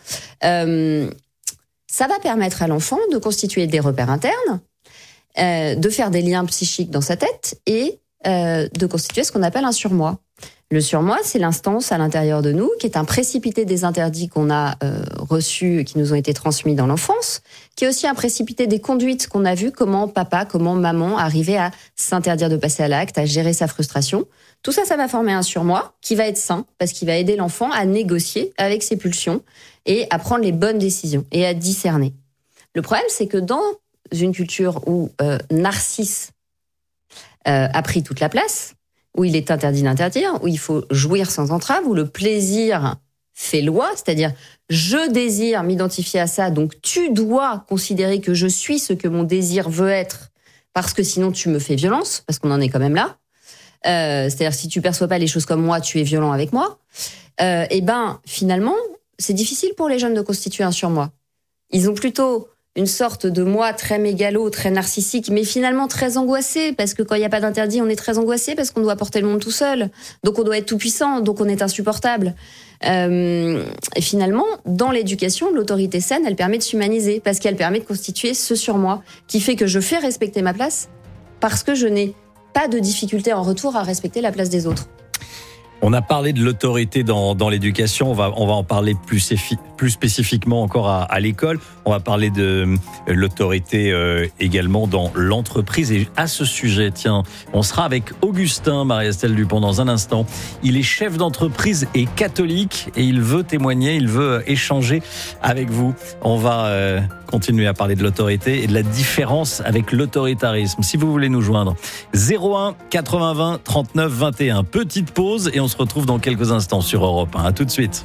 Ça va permettre à l'enfant de constituer des repères internes, de faire des liens psychiques dans sa tête et de constituer ce qu'on appelle un surmoi. Le surmoi, c'est l'instance à l'intérieur de nous qui est un précipité des interdits qu'on a reçus, qui nous ont été transmis dans l'enfance, qui est aussi un précipité des conduites qu'on a vues, comment papa, comment maman arrivaient à s'interdire de passer à l'acte, à gérer sa frustration. Tout ça, ça va former un surmoi qui va être sain, parce qu'il va aider l'enfant à négocier avec ses pulsions et à prendre les bonnes décisions et à discerner. Le problème, c'est que dans une culture où Narcisse a pris toute la place, où il est interdit d'interdire, où il faut jouir sans entrave, où le plaisir fait loi, c'est-à-dire je désire m'identifier à ça, donc tu dois considérer que je suis ce que mon désir veut être, parce que sinon tu me fais violence, parce qu'on en est quand même là. C'est-à-dire si tu perçois pas les choses comme moi, tu es violent avec moi. Et ben finalement, c'est difficile pour les jeunes de constituer un surmoi. Ils ont plutôt une sorte de moi très mégalo, très narcissique, mais finalement très angoissé, parce que quand il n'y a pas d'interdit, on est très angoissé, parce qu'on doit porter le monde tout seul, donc on doit être tout puissant, donc on est insupportable. Et finalement, dans l'éducation, l'autorité saine, elle permet de s'humaniser, parce qu'elle permet de constituer ce surmoi, qui fait que je fais respecter ma place, parce que je n'ai pas de difficulté en retour à respecter la place des autres. On a parlé de l'autorité dans l'éducation, on va en parler plus spécifiquement encore à l'école. On va parler de l'autorité également dans l'entreprise. Et à ce sujet, tiens, on sera avec Augustin, Marie-Estelle Dupont, dans un instant. Il est chef d'entreprise et catholique et il veut témoigner, il veut échanger avec vous. On va continuer à parler de l'autorité et de la différence avec l'autoritarisme. Si vous voulez nous joindre, 01 80 20 39 21. Petite pause et on se retrouve dans quelques instants sur Europe 1. À tout de suite.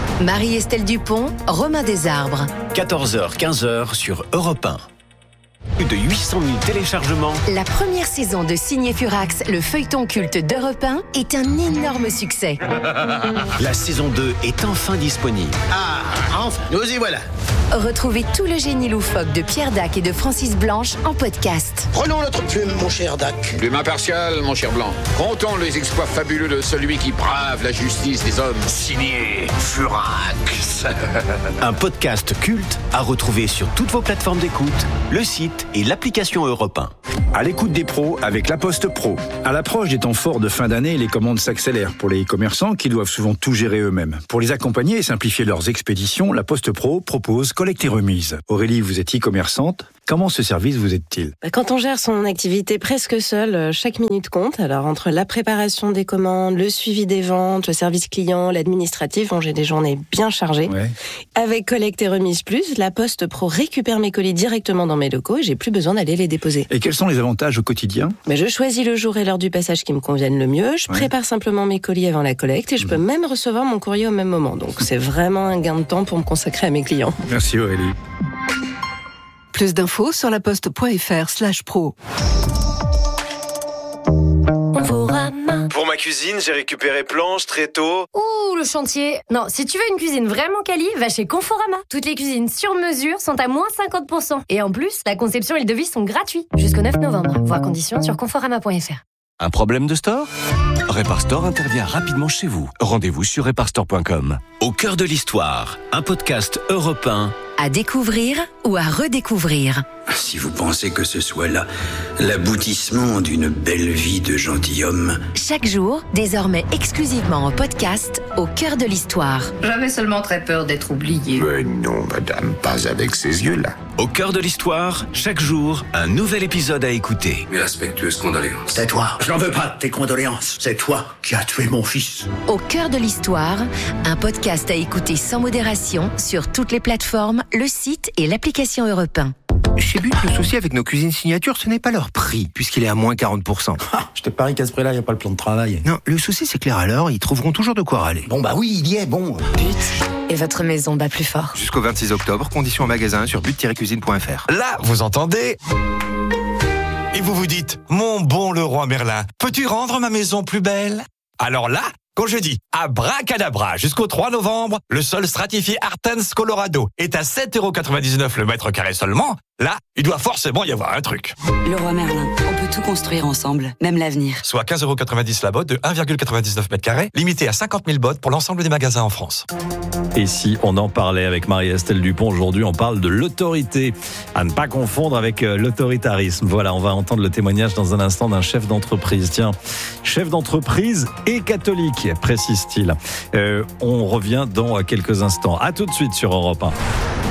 Marie-Estelle Dupont, Romain Desarbres. 14h, 15h sur Europe 1. Plus de 800 000 téléchargements. La première saison de Signé Furax, le feuilleton culte d'Europe 1, est un énorme succès. La saison 2 est enfin disponible. Ah, enfin, nous y voilà. Retrouvez tout le génie loufoque de Pierre Dac et de Francis Blanche en podcast. Prenons notre plume, mon cher Dac. Plume impartiale, mon cher Blanc. Comptons les exploits fabuleux de celui qui brave la justice des hommes. Signé Furax. Un podcast culte à retrouver sur toutes vos plateformes d'écoute, le site et l'application Europe 1. À l'écoute des pros avec La Poste Pro. À l'approche des temps forts de fin d'année, les commandes s'accélèrent pour les e-commerçants qui doivent souvent tout gérer eux-mêmes. Pour les accompagner et simplifier leurs expéditions, La Poste Pro propose collecte et remise. Aurélie, vous êtes e-commerçante. Comment ce service vous aide-t-il ? Quand on gère son activité presque seul, chaque minute compte. Alors entre la préparation des commandes, le suivi des ventes, le service client, l'administratif, j'ai des journées bien chargées. Ouais. Avec Collecte et Remise Plus, La Poste Pro récupère mes colis directement dans mes locaux et j'ai plus besoin d'aller les déposer. Et quels sont les avantages au quotidien ? Je choisis le jour et l'heure du passage qui me conviennent le mieux. Je prépare simplement mes colis avant la collecte et je peux même recevoir mon courrier au même moment. Donc c'est vraiment un gain de temps pour me consacrer à mes clients. Merci Aurélie. Plus d'infos sur laposte.fr/pro. Pour ma cuisine, j'ai récupéré planches, tréteaux. Ouh, le chantier. Non, si tu veux une cuisine vraiment quali, va chez Conforama. Toutes les cuisines sur mesure sont à moins 50%. Et en plus, la conception et le devis sont gratuits. Jusqu'au 9 novembre. Voir conditions sur conforama.fr. Un problème de store ? Reparstore intervient rapidement chez vous. Rendez-vous sur reparstore.com. Au cœur de l'histoire, un podcast Europe 1. À découvrir ou à redécouvrir. Si vous pensez que ce soit là l'aboutissement d'une belle vie de gentilhomme. Chaque jour, désormais exclusivement en podcast, au cœur de l'histoire. J'avais seulement très peur d'être oublié. Mais non, madame, pas avec ces yeux-là. Au cœur de l'histoire, chaque jour, un nouvel épisode à écouter. Mes respectueuses condoléances. C'est toi. Je n'en veux pas de tes condoléances. C'est toi qui as tué mon fils. Au cœur de l'histoire, un podcast à écouter sans modération sur toutes les plateformes, le site et l'application Europe 1. Chez But, le souci avec nos cuisines signature, ce n'est pas leur prix, puisqu'il est à moins 40%. Je te parie qu'à ce prix-là, il n'y a pas le plan de travail. Non, le souci, c'est que les râleurs, ils trouveront toujours de quoi râler. Bon, oui, il y est, bon. But, et votre maison bat plus fort. Jusqu'au 26 octobre, conditions en magasin sur but-cuisine.fr. Là, vous entendez ? Et vous vous dites, mon bon Leroy Merlin, peux-tu rendre ma maison plus belle ? Alors là, quand je dis abracadabra jusqu'au 3 novembre, le sol stratifié Artens Colorado est à 7,99€ le mètre carré seulement, là, il doit forcément y avoir un truc. Leroy Merlin, on peut tout construire ensemble, même l'avenir. Soit 15,90€ la botte de 1,99 mètre carré, limité à 50 000 bottes pour l'ensemble des magasins en France. Et si on en parlait avec Marie-Estelle Dupont, aujourd'hui on parle de l'autorité, à ne pas confondre avec l'autoritarisme. Voilà, on va entendre le témoignage dans un instant d'un chef d'entreprise. Tiens, chef d'entreprise et catholique, précise-t-il. On revient dans quelques instants. À tout de suite sur Europe 1.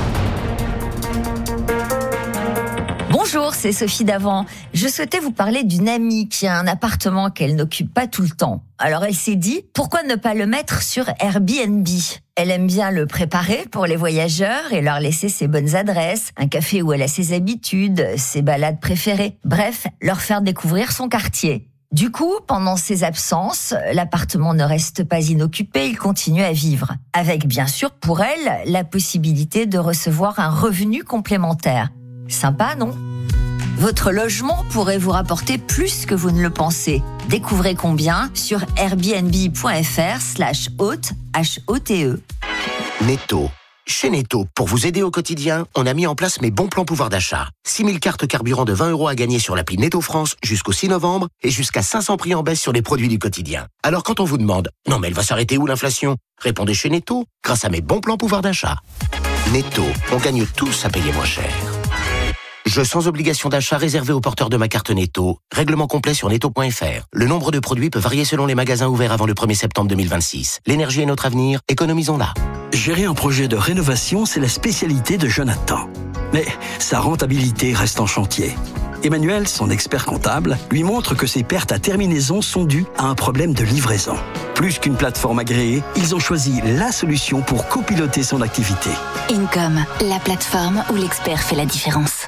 Bonjour, c'est Sophie Davant. Je souhaitais vous parler d'une amie qui a un appartement qu'elle n'occupe pas tout le temps. Alors elle s'est dit, pourquoi ne pas le mettre sur Airbnb ? Elle aime bien le préparer pour les voyageurs et leur laisser ses bonnes adresses, un café où elle a ses habitudes, ses balades préférées. Bref, leur faire découvrir son quartier. Du coup, pendant ses absences, l'appartement ne reste pas inoccupé, il continue à vivre. Avec bien sûr pour elle la possibilité de recevoir un revenu complémentaire. Sympa, non ? Votre logement pourrait vous rapporter plus que vous ne le pensez. Découvrez combien sur airbnb.fr/hôte, H-O-T-E. Netto. Chez Netto, pour vous aider au quotidien, on a mis en place mes bons plans pouvoir d'achat. 6000 cartes carburant de 20€ à gagner sur l'appli Netto France jusqu'au 6 novembre et jusqu'à 500 prix en baisse sur les produits du quotidien. Alors quand on vous demande « Non mais elle va s'arrêter où l'inflation ?» Répondez chez Netto, grâce à mes bons plans pouvoir d'achat. Netto, on gagne tous à payer moins cher. Jeu sans obligation d'achat réservé aux porteurs de ma carte Netto. Règlement complet sur netto.fr. Le nombre de produits peut varier selon les magasins ouverts avant le 1er septembre 2026. L'énergie est notre avenir, économisons-la. Gérer un projet de rénovation, c'est la spécialité de Jonathan. Mais sa rentabilité reste en chantier. Emmanuel, son expert comptable, lui montre que ses pertes à terminaison sont dues à un problème de livraison. Plus qu'une plateforme agréée, ils ont choisi la solution pour copiloter son activité. Income, la plateforme où l'expert fait la différence.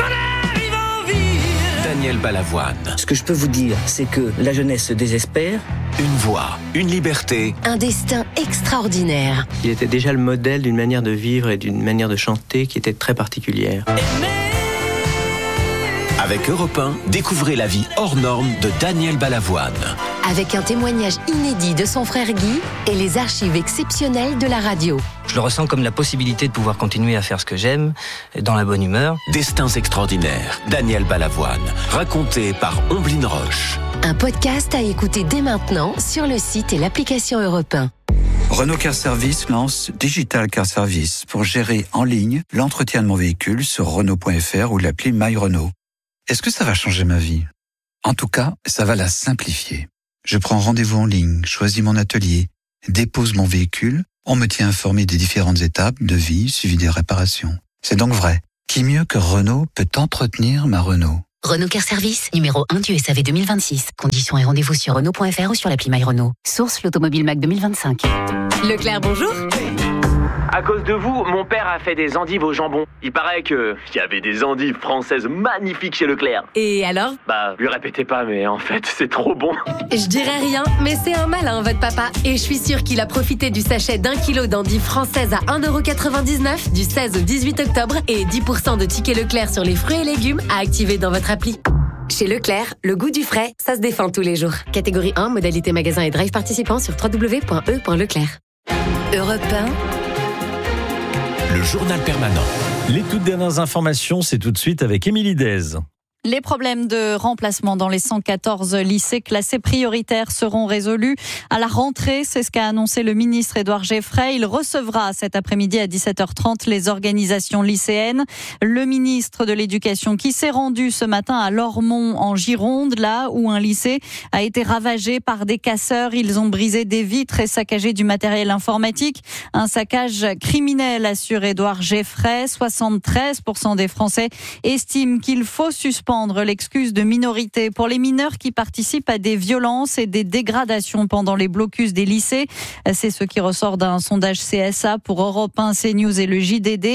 Daniel Balavoine. Ce que je peux vous dire, c'est que la jeunesse se désespère. Une voix, une liberté. Un destin extraordinaire. Il était déjà le modèle d'une manière de vivre et d'une manière de chanter qui était très particulière. Avec Europe 1, découvrez la vie hors norme de Daniel Balavoine. Avec un témoignage inédit de son frère Guy et les archives exceptionnelles de la radio. Je le ressens comme la possibilité de pouvoir continuer à faire ce que j'aime, dans la bonne humeur. Destins extraordinaires, Daniel Balavoine, raconté par Omblin Roche. Un podcast à écouter dès maintenant sur le site et l'application Europe 1. Renault Car Service lance Digital Car Service pour gérer en ligne l'entretien de mon véhicule sur Renault.fr ou l'appli My Renault. Est-ce que ça va changer ma vie ? En tout cas, ça va la simplifier. Je prends rendez-vous en ligne, choisis mon atelier, dépose mon véhicule, on me tient informé des différentes étapes, devis, suivi des réparations. C'est donc vrai. Qui mieux que Renault peut entretenir ma Renault ? Renault Car Service, numéro 1 du SAV 2026. Conditions et rendez-vous sur Renault.fr ou sur l'appli My Renault. Source l'Automobile Mac 2025. Leclerc, bonjour. À cause de vous, mon père a fait des endives au jambon. Il paraît qu'il y avait des endives françaises magnifiques chez Leclerc. Et alors ? Lui répétez pas, mais en fait, c'est trop bon. Je dirais rien, mais c'est un malin, votre papa. Et je suis sûre qu'il a profité du sachet d'1 kilo d'endives françaises à 1,99€ du 16 au 18 octobre et 10% de tickets Leclerc sur les fruits et légumes à activer dans votre appli. Chez Leclerc, le goût du frais, ça se défend tous les jours. Catégorie 1, modalité magasin et drive participant sur www.e.leclerc. Europe 1. Le journal permanent. Les toutes dernières informations, c'est tout de suite avec Émilie Dez. Les problèmes de remplacement dans les 114 lycées classés prioritaires seront résolus à la rentrée. C'est ce qu'a annoncé le ministre Édouard Geffray. Il recevra cet après-midi à 17h30 les organisations lycéennes. Le ministre de l'Éducation qui s'est rendu ce matin à Lormont en Gironde, là où un lycée a été ravagé par des casseurs. Ils ont brisé des vitres et saccagé du matériel informatique. Un saccage criminel, assure Édouard Geffray. 73% des Français estiment qu'il faut suspendre l'excuse de minorité pour les mineurs qui participent à des violences et des dégradations pendant les blocus des lycées. C'est ce qui ressort d'un sondage CSA pour Europe 1, CNews et le JDD.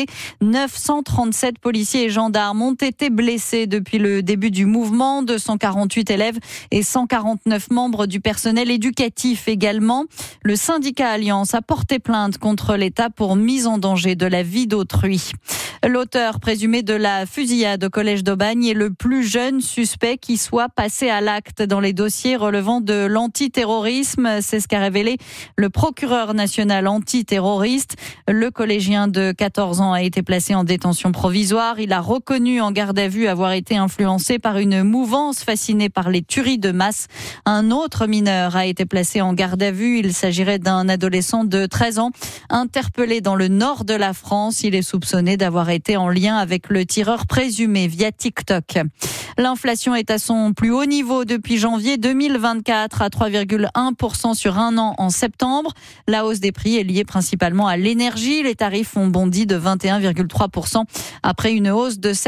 937 policiers et gendarmes ont été blessés depuis le début du mouvement. 248 élèves et 149 membres du personnel éducatif également. Le syndicat Alliance a porté plainte contre l'État pour mise en danger de la vie d'autrui. L'auteur présumé de la fusillade au collège d'Aubagne est le plus jeune suspect qui soit passé à l'acte dans les dossiers relevant de l'antiterrorisme. C'est ce qu'a révélé le procureur national antiterroriste. Le collégien de 14 ans a été placé en détention provisoire. Il a reconnu en garde à vue avoir été influencé par une mouvance fascinée par les tueries de masse. Un autre mineur a été placé en garde à vue. Il s'agirait d'un adolescent de 13 ans interpellé dans le nord de la France. Il est soupçonné d'avoir été en lien avec le tireur présumé via TikTok. L'inflation est à son plus haut niveau depuis janvier 2024 à 3,1% sur un an en septembre. La hausse des prix est liée principalement à l'énergie. Les tarifs ont bondi de 21,3% après une hausse de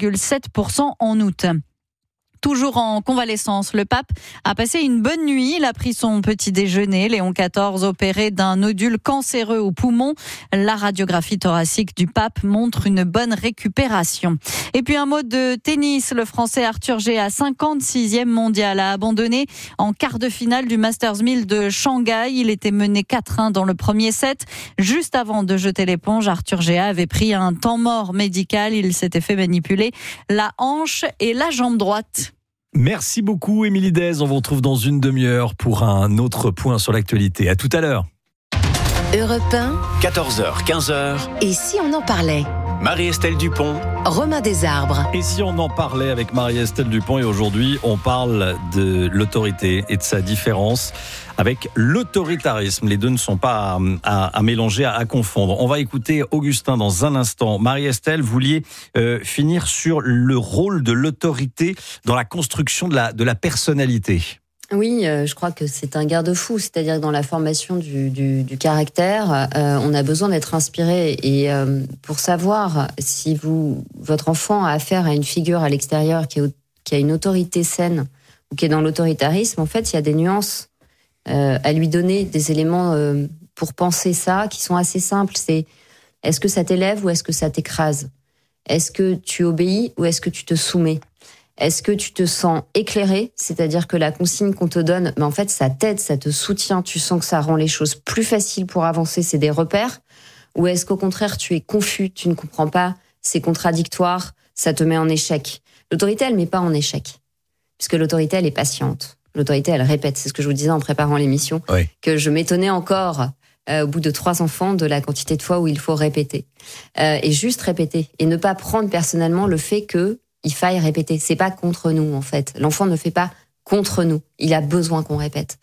16,7% en août. Toujours en convalescence, le pape a passé une bonne nuit. Il a pris son petit déjeuner. Léon XIV opéré d'un nodule cancéreux au poumon. La radiographie thoracique du pape montre une bonne récupération. Et puis un mot de tennis. Le Français Arthur Géa, 56e mondial, a abandonné en quart de finale du Masters 1000 de Shanghai. Il était mené 4-1 dans le premier set. Juste avant de jeter l'éponge, Arthur Géa avait pris un temps mort médical. Il s'était fait manipuler la hanche et la jambe droite. Merci beaucoup Émilie Dez, on vous retrouve dans une demi-heure pour un autre point sur l'actualité. À tout à l'heure. Europe 1. 14h, 15h. Et si on en parlait ? Marie-Estelle Dupont. Romain Desarbres. Et si on en parlait avec Marie-Estelle Dupont, et aujourd'hui on parle de l'autorité et de sa différence avec l'autoritarisme. Les deux ne sont pas à mélanger, à confondre. On va écouter Augustin dans un instant. Marie-Estelle, vous vouliez finir sur le rôle de l'autorité dans la construction de la personnalité. Oui, je crois que c'est un garde-fou, c'est-à-dire que dans la formation du caractère, on a besoin d'être inspiré. Et pour savoir si votre enfant a affaire à une figure à l'extérieur qui a une autorité saine ou qui est dans l'autoritarisme, en fait, il y a des nuances à lui donner, des éléments pour penser ça qui sont assez simples. C'est est-ce que ça t'élève ou est-ce que ça t'écrase ? Est-ce que tu obéis ou est-ce que tu te soumets ? Est-ce que tu te sens éclairé ? C'est-à-dire que la consigne qu'on te donne, en fait, ça t'aide, ça te soutient, tu sens que ça rend les choses plus faciles pour avancer, c'est des repères ? Ou est-ce qu'au contraire, tu es confus, tu ne comprends pas, c'est contradictoire, ça te met en échec ? L'autorité, elle met pas en échec, puisque l'autorité, elle est patiente. L'autorité, elle répète. C'est ce que je vous disais en préparant l'émission, que je m'étonnais encore au bout de 3 enfants de la quantité de fois où il faut répéter. Et juste répéter, et ne pas prendre personnellement le fait qu'il faille répéter. C'est pas contre nous, en fait. L'enfant ne fait pas contre nous. Il a besoin qu'on répète.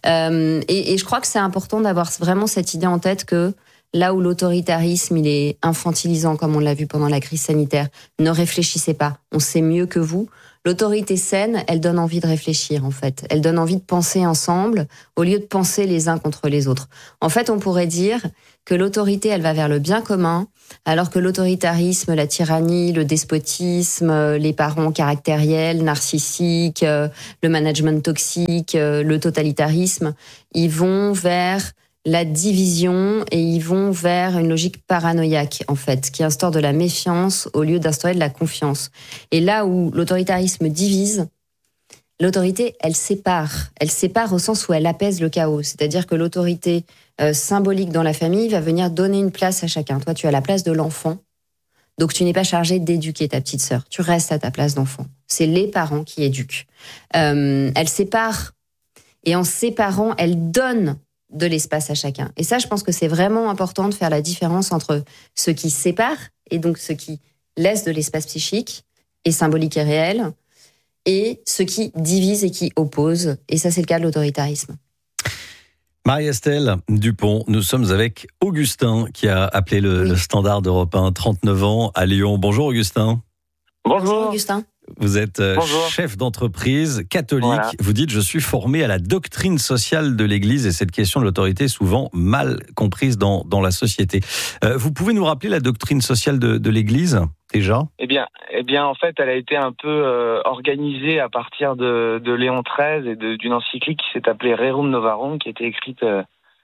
Et je crois que c'est important d'avoir vraiment cette idée en tête que là où l'autoritarisme, il est infantilisant, comme on l'a vu pendant la crise sanitaire, ne réfléchissez pas. On sait mieux que vous. L'autorité saine, elle donne envie de réfléchir, en fait. Elle donne envie de penser ensemble, au lieu de penser les uns contre les autres. En fait, on pourrait dire que l'autorité, elle va vers le bien commun, alors que l'autoritarisme, la tyrannie, le despotisme, les parents caractériels, narcissiques, le management toxique, le totalitarisme, ils vont vers la division et ils vont vers une logique paranoïaque, en fait, qui instaure de la méfiance au lieu d'instaurer de la confiance. Et là où l'autoritarisme divise, l'autorité, elle sépare. Elle sépare au sens où elle apaise le chaos. C'est-à-dire que l'autorité symbolique dans la famille va venir donner une place à chacun. Toi, tu as la place de l'enfant, donc tu n'es pas chargé d'éduquer ta petite sœur. Tu restes à ta place d'enfant. C'est les parents qui éduquent. Elle sépare, et en séparant, elle donne de l'espace à chacun. Et ça, je pense que c'est vraiment important de faire la différence entre ce qui sépare, et donc ce qui laisse de l'espace psychique, et symbolique et réel, et ce qui divise et qui oppose. Et ça, c'est le cas de l'autoritarisme. Marie-Estelle Dupont, nous sommes avec Augustin, qui a appelé le standard d'Europe 1, 39 ans, à Lyon. Bonjour Augustin. Bonjour Augustin. Vous êtes chef d'entreprise catholique. Voilà. Vous dites, je suis formé à la doctrine sociale de l'Église, et cette question de l'autorité est souvent mal comprise dans la société. Vous pouvez nous rappeler la doctrine sociale de l'Église, déjà ? Eh bien, en fait, elle a été un peu organisée à partir de Léon XIII et d'une encyclique qui s'est appelée Rerum Novarum, qui a été écrite à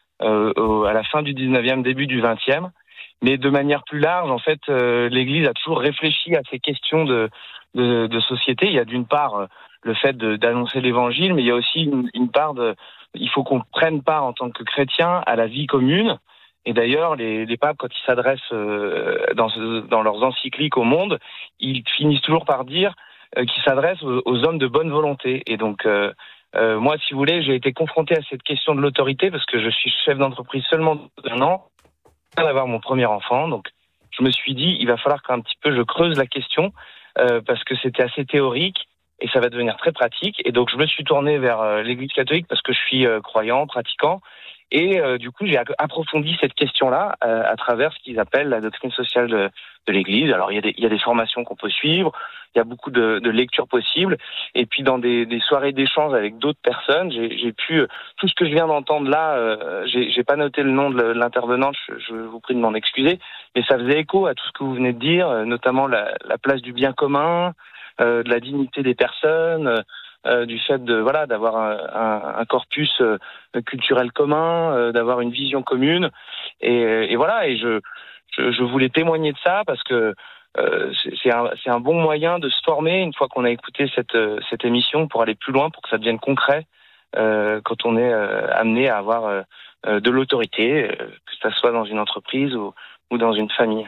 la fin du 19e, début du 20e. Mais de manière plus large, en fait, l'Église a toujours réfléchi à ces questions de société. Il y a d'une part le fait d'annoncer l'Évangile, mais il y a aussi une part il faut qu'on prenne part en tant que chrétien à la vie commune. Et d'ailleurs, les papes, quand ils s'adressent dans leurs encycliques au monde, ils finissent toujours par dire qu'ils s'adressent aux hommes de bonne volonté. Et donc, moi, si vous voulez, j'ai été confronté à cette question de l'autorité parce que je suis chef d'entreprise seulement d'1 an, d'avoir mon premier enfant. Donc, je me suis dit, il va falloir qu'un petit peu je creuse la question parce que c'était assez théorique et ça va devenir très pratique. Et donc, je me suis tourné vers l'Église catholique parce que je suis croyant, pratiquant. Et du coup, j'ai approfondi cette question-là à travers ce qu'ils appellent la doctrine sociale de l'Église. Alors, il y a des formations qu'on peut suivre, il y a beaucoup de lectures possibles. Et puis, dans des soirées d'échange avec d'autres personnes, j'ai pu... Tout ce que je viens d'entendre là, j'ai pas noté le nom de l'intervenante, je vous prie de m'en excuser, mais ça faisait écho à tout ce que vous venez de dire, notamment la place du bien commun, de la dignité des personnes... du fait d'avoir un corpus culturel commun, d'avoir une vision commune, et voilà. Et je voulais témoigner de ça parce que c'est un bon moyen de se former une fois qu'on a écouté cette émission pour aller plus loin, pour que ça devienne concret quand on est amené à avoir de l'autorité, que ça soit dans une entreprise ou dans une famille.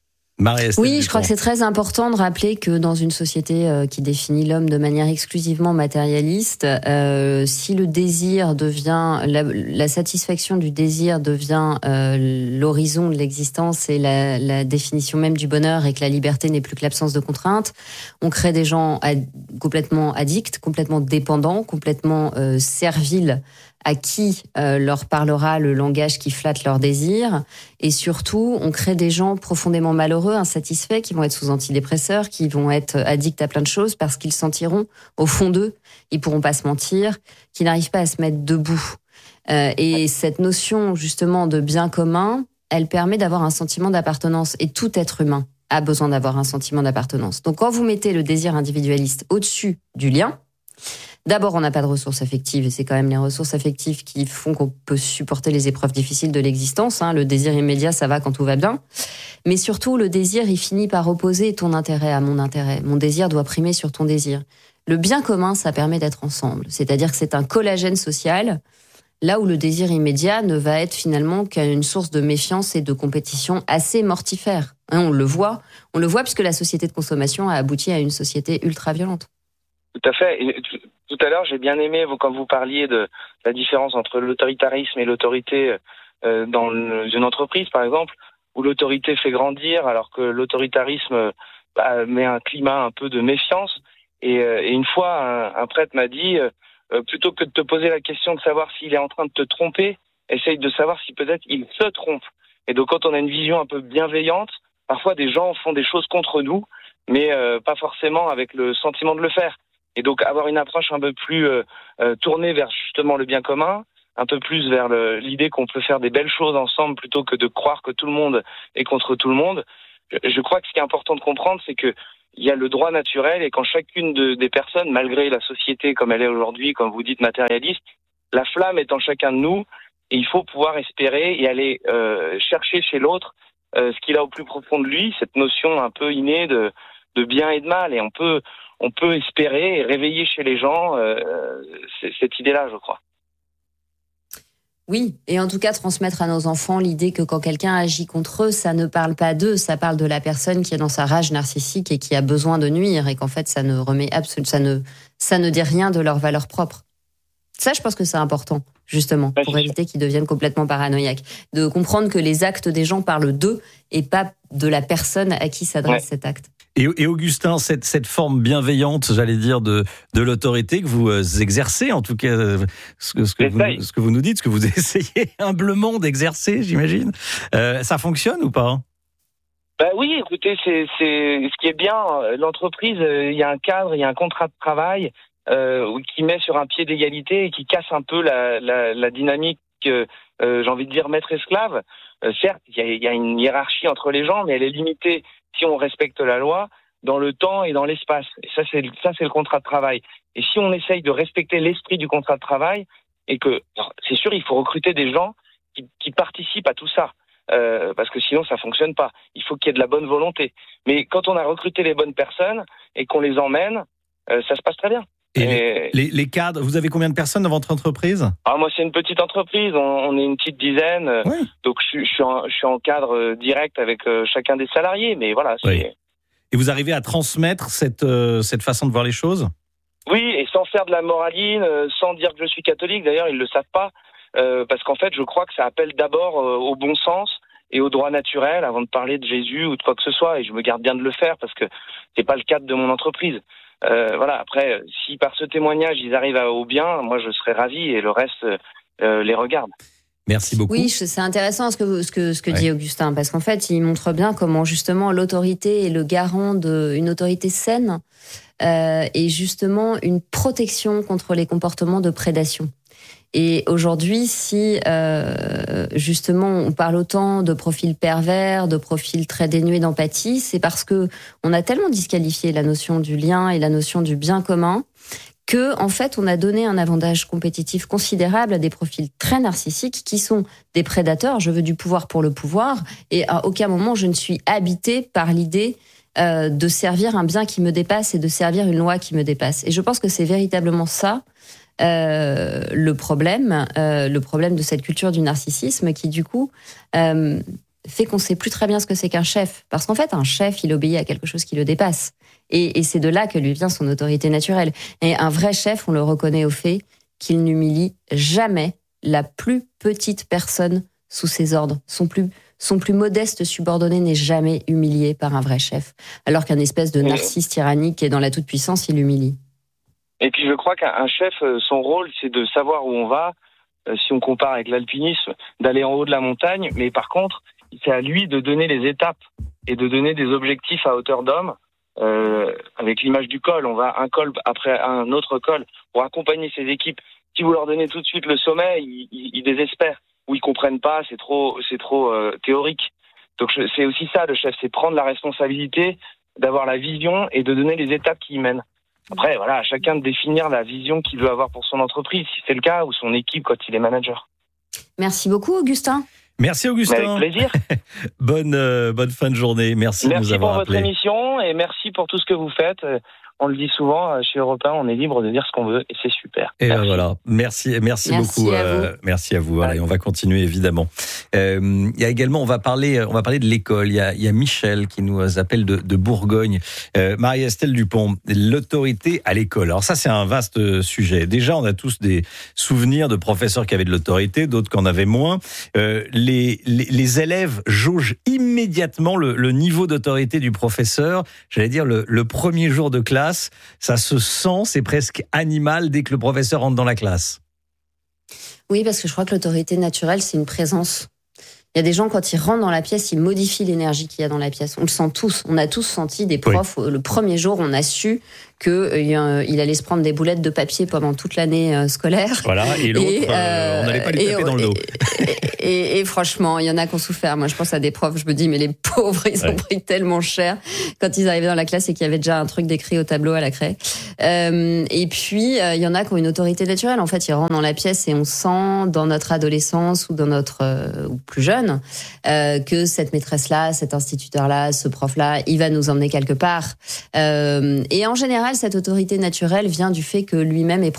Oui, je crois que c'est très important de rappeler que dans une société qui définit l'homme de manière exclusivement matérialiste, si le désir devient, la satisfaction du désir devient l'horizon de l'existence et la définition même du bonheur, et que la liberté n'est plus que l'absence de contraintes, on crée des gens complètement addicts, complètement dépendants, complètement serviles, à qui leur parlera le langage qui flatte leurs désirs, et surtout on crée des gens profondément malheureux, insatisfaits, qui vont être sous antidépresseurs, qui vont être addicts à plein de choses parce qu'ils sentiront au fond d'eux, ils pourront pas se mentir, qu'ils n'arrivent pas à se mettre debout. Et cette notion justement de bien commun, elle permet d'avoir un sentiment d'appartenance, et tout être humain a besoin d'avoir un sentiment d'appartenance. Donc quand vous mettez le désir individualiste au-dessus du lien, d'abord, on n'a pas de ressources affectives, et c'est quand même les ressources affectives qui font qu'on peut supporter les épreuves difficiles de l'existence. Le désir immédiat, ça va quand tout va bien. Mais surtout, le désir, il finit par opposer ton intérêt à mon intérêt. Mon désir doit primer sur ton désir. Le bien commun, ça permet d'être ensemble. C'est-à-dire que c'est un collagène social, là où le désir immédiat ne va être finalement qu'une source de méfiance et de compétition assez mortifère. On le voit puisque la société de consommation a abouti à une société ultra-violente. Tout à fait. Et tout à l'heure, j'ai bien aimé quand vous parliez de la différence entre l'autoritarisme et l'autorité dans une entreprise, par exemple, où l'autorité fait grandir alors que l'autoritarisme met un climat un peu de méfiance. Et une fois, un prêtre m'a dit, plutôt que de te poser la question de savoir s'il est en train de te tromper, essaye de savoir si peut-être il se trompe. Et donc quand on a une vision un peu bienveillante, parfois des gens font des choses contre nous, mais pas forcément avec le sentiment de le faire. Et donc avoir une approche un peu plus tournée vers justement le bien commun, un peu plus vers l'idée qu'on peut faire des belles choses ensemble plutôt que de croire que tout le monde est contre tout le monde. Je crois que ce qui est important de comprendre, c'est que il y a le droit naturel et quand chacune des personnes, malgré la société comme elle est aujourd'hui, comme vous dites matérialiste, la flamme est en chacun de nous et il faut pouvoir espérer et aller chercher chez l'autre ce qu'il a au plus profond de lui, cette notion un peu innée de bien et de mal. Et on peut espérer et réveiller chez les gens cette idée-là, je crois. Oui, et en tout cas transmettre à nos enfants l'idée que quand quelqu'un agit contre eux, ça ne parle pas d'eux, ça parle de la personne qui est dans sa rage narcissique et qui a besoin de nuire, et qu'en fait ça ne remet ça ne dit rien de leur valeur propre. Ça, je pense que c'est important, justement, pour éviter qu'ils deviennent complètement paranoïaques, de comprendre que les actes des gens parlent d'eux et pas de la personne à qui s'adresse cet acte. Et Augustin, cette forme bienveillante, j'allais dire, de l'autorité que vous exercez, en tout cas, ce que vous nous dites, ce que vous essayez humblement d'exercer, j'imagine, ça fonctionne ou pas ? Oui, écoutez, c'est ce qui est bien. L'entreprise, il y a un cadre, il y a un contrat de travail qui met sur un pied d'égalité et qui casse un peu la dynamique, j'ai envie de dire, maître-esclave. Certes, il y a une hiérarchie entre les gens, mais elle est limitée si on respecte la loi dans le temps et dans l'espace. Et ça, c'est le contrat de travail. Et si on essaye de respecter l'esprit du contrat de travail, et que, c'est sûr, il faut recruter des gens qui participent à tout ça. Parce que sinon ça fonctionne pas. Il faut qu'il y ait de la bonne volonté. Mais quand on a recruté les bonnes personnes et qu'on les emmène, ça se passe très bien. Et les cadres, vous avez combien de personnes dans votre entreprise ? Moi, c'est une petite entreprise, on est une petite dizaine, donc je suis en cadre direct avec chacun des salariés, mais voilà. Et vous arrivez à transmettre cette façon de voir les choses ? Oui, et sans faire de la moraline, sans dire que je suis catholique, d'ailleurs ils le savent pas, parce qu'en fait je crois que ça appelle d'abord au bon sens et au droit naturel avant de parler de Jésus ou de quoi que ce soit, et je me garde bien de le faire parce que c'est pas le cadre de mon entreprise. Après, si par ce témoignage ils arrivent au bien, moi je serais ravi et le reste les regarde. Merci beaucoup. Oui, c'est intéressant ce que dit Augustin, parce qu'en fait, il montre bien comment justement l'autorité est le garant d'une autorité saine et justement une protection contre les comportements de prédation. Et aujourd'hui, si justement on parle autant de profils pervers, de profils très dénués d'empathie, c'est parce que on a tellement disqualifié la notion du lien et la notion du bien commun que, en fait, on a donné un avantage compétitif considérable à des profils très narcissiques qui sont des prédateurs. Je veux du pouvoir pour le pouvoir, et à aucun moment je ne suis habitée par l'idée de servir un bien qui me dépasse et de servir une loi qui me dépasse. Et je pense que c'est véritablement ça le problème de cette culture du narcissisme qui, du coup, fait qu'on sait plus très bien ce que c'est qu'un chef. Parce qu'en fait, un chef, il obéit à quelque chose qui le dépasse. Et c'est de là que lui vient son autorité naturelle. Et un vrai chef, on le reconnaît au fait qu'il n'humilie jamais la plus petite personne sous ses ordres. Son plus modeste subordonné n'est jamais humilié par un vrai chef. Alors qu'un espèce de narcisse tyrannique qui est dans la toute-puissance, il humilie. Et puis je crois qu'un chef, son rôle, c'est de savoir où on va, si on compare avec l'alpinisme, d'aller en haut de la montagne, mais par contre, c'est à lui de donner les étapes et de donner des objectifs à hauteur d'homme. Avec l'image du col, on va un col après un autre col pour accompagner ses équipes. Si vous leur donnez tout de suite le sommet, ils désespèrent ou ils comprennent pas, c'est trop théorique. Donc c'est aussi ça le chef, c'est prendre la responsabilité, d'avoir la vision et de donner les étapes qui y mènent. Après, voilà, à chacun de définir la vision qu'il veut avoir pour son entreprise, si c'est le cas, ou son équipe quand il est manager. Merci beaucoup, Augustin. Merci, Augustin. Avec plaisir. Bonne fin de journée. Merci de nous avoir appelés. Merci pour votre émission et merci pour tout ce que vous faites. on le dit souvent, chez Europe 1, on est libre de dire ce qu'on veut et c'est super. Et ben voilà, merci beaucoup. Merci à vous. Voilà, et on va continuer évidemment. Il y a également, on va parler de l'école. Il y a Michel qui nous appelle de Bourgogne. Marie-Estelle Dupont, l'autorité à l'école. Alors ça, c'est un vaste sujet. Déjà, on a tous des souvenirs de professeurs qui avaient de l'autorité, d'autres qui en avaient moins. Les élèves jaugent immédiatement le niveau d'autorité du professeur. J'allais dire le premier jour de classe. Ça se sent, c'est presque animal dès que le professeur rentre dans la classe. Oui, parce que je crois que l'autorité naturelle, c'est une présence. Il y a des gens, quand ils rentrent dans la pièce, ils modifient l'énergie qu'il y a dans la pièce. On le sent tous. On a tous senti des profs. Oui. Le premier jour, on a su qu'il allait se prendre des boulettes de papier pendant toute l'année scolaire. Voilà, et l'autre, on n'allait pas lui taper dans le dos. Et franchement, il y en a qui ont souffert. Moi, je pense à des profs, je me dis, mais les pauvres, ils ont pris tellement cher quand ils arrivaient dans la classe et qu'il y avait déjà un truc décrit au tableau à la craie. Et puis, il y en a qui ont une autorité naturelle. En fait, ils rentrent dans la pièce et on sent dans notre adolescence ou dans notre ou plus jeune que cette maîtresse-là, cet instituteur-là, ce prof-là, il va nous emmener quelque part. Et en général, cette autorité naturelle vient du fait que lui-même est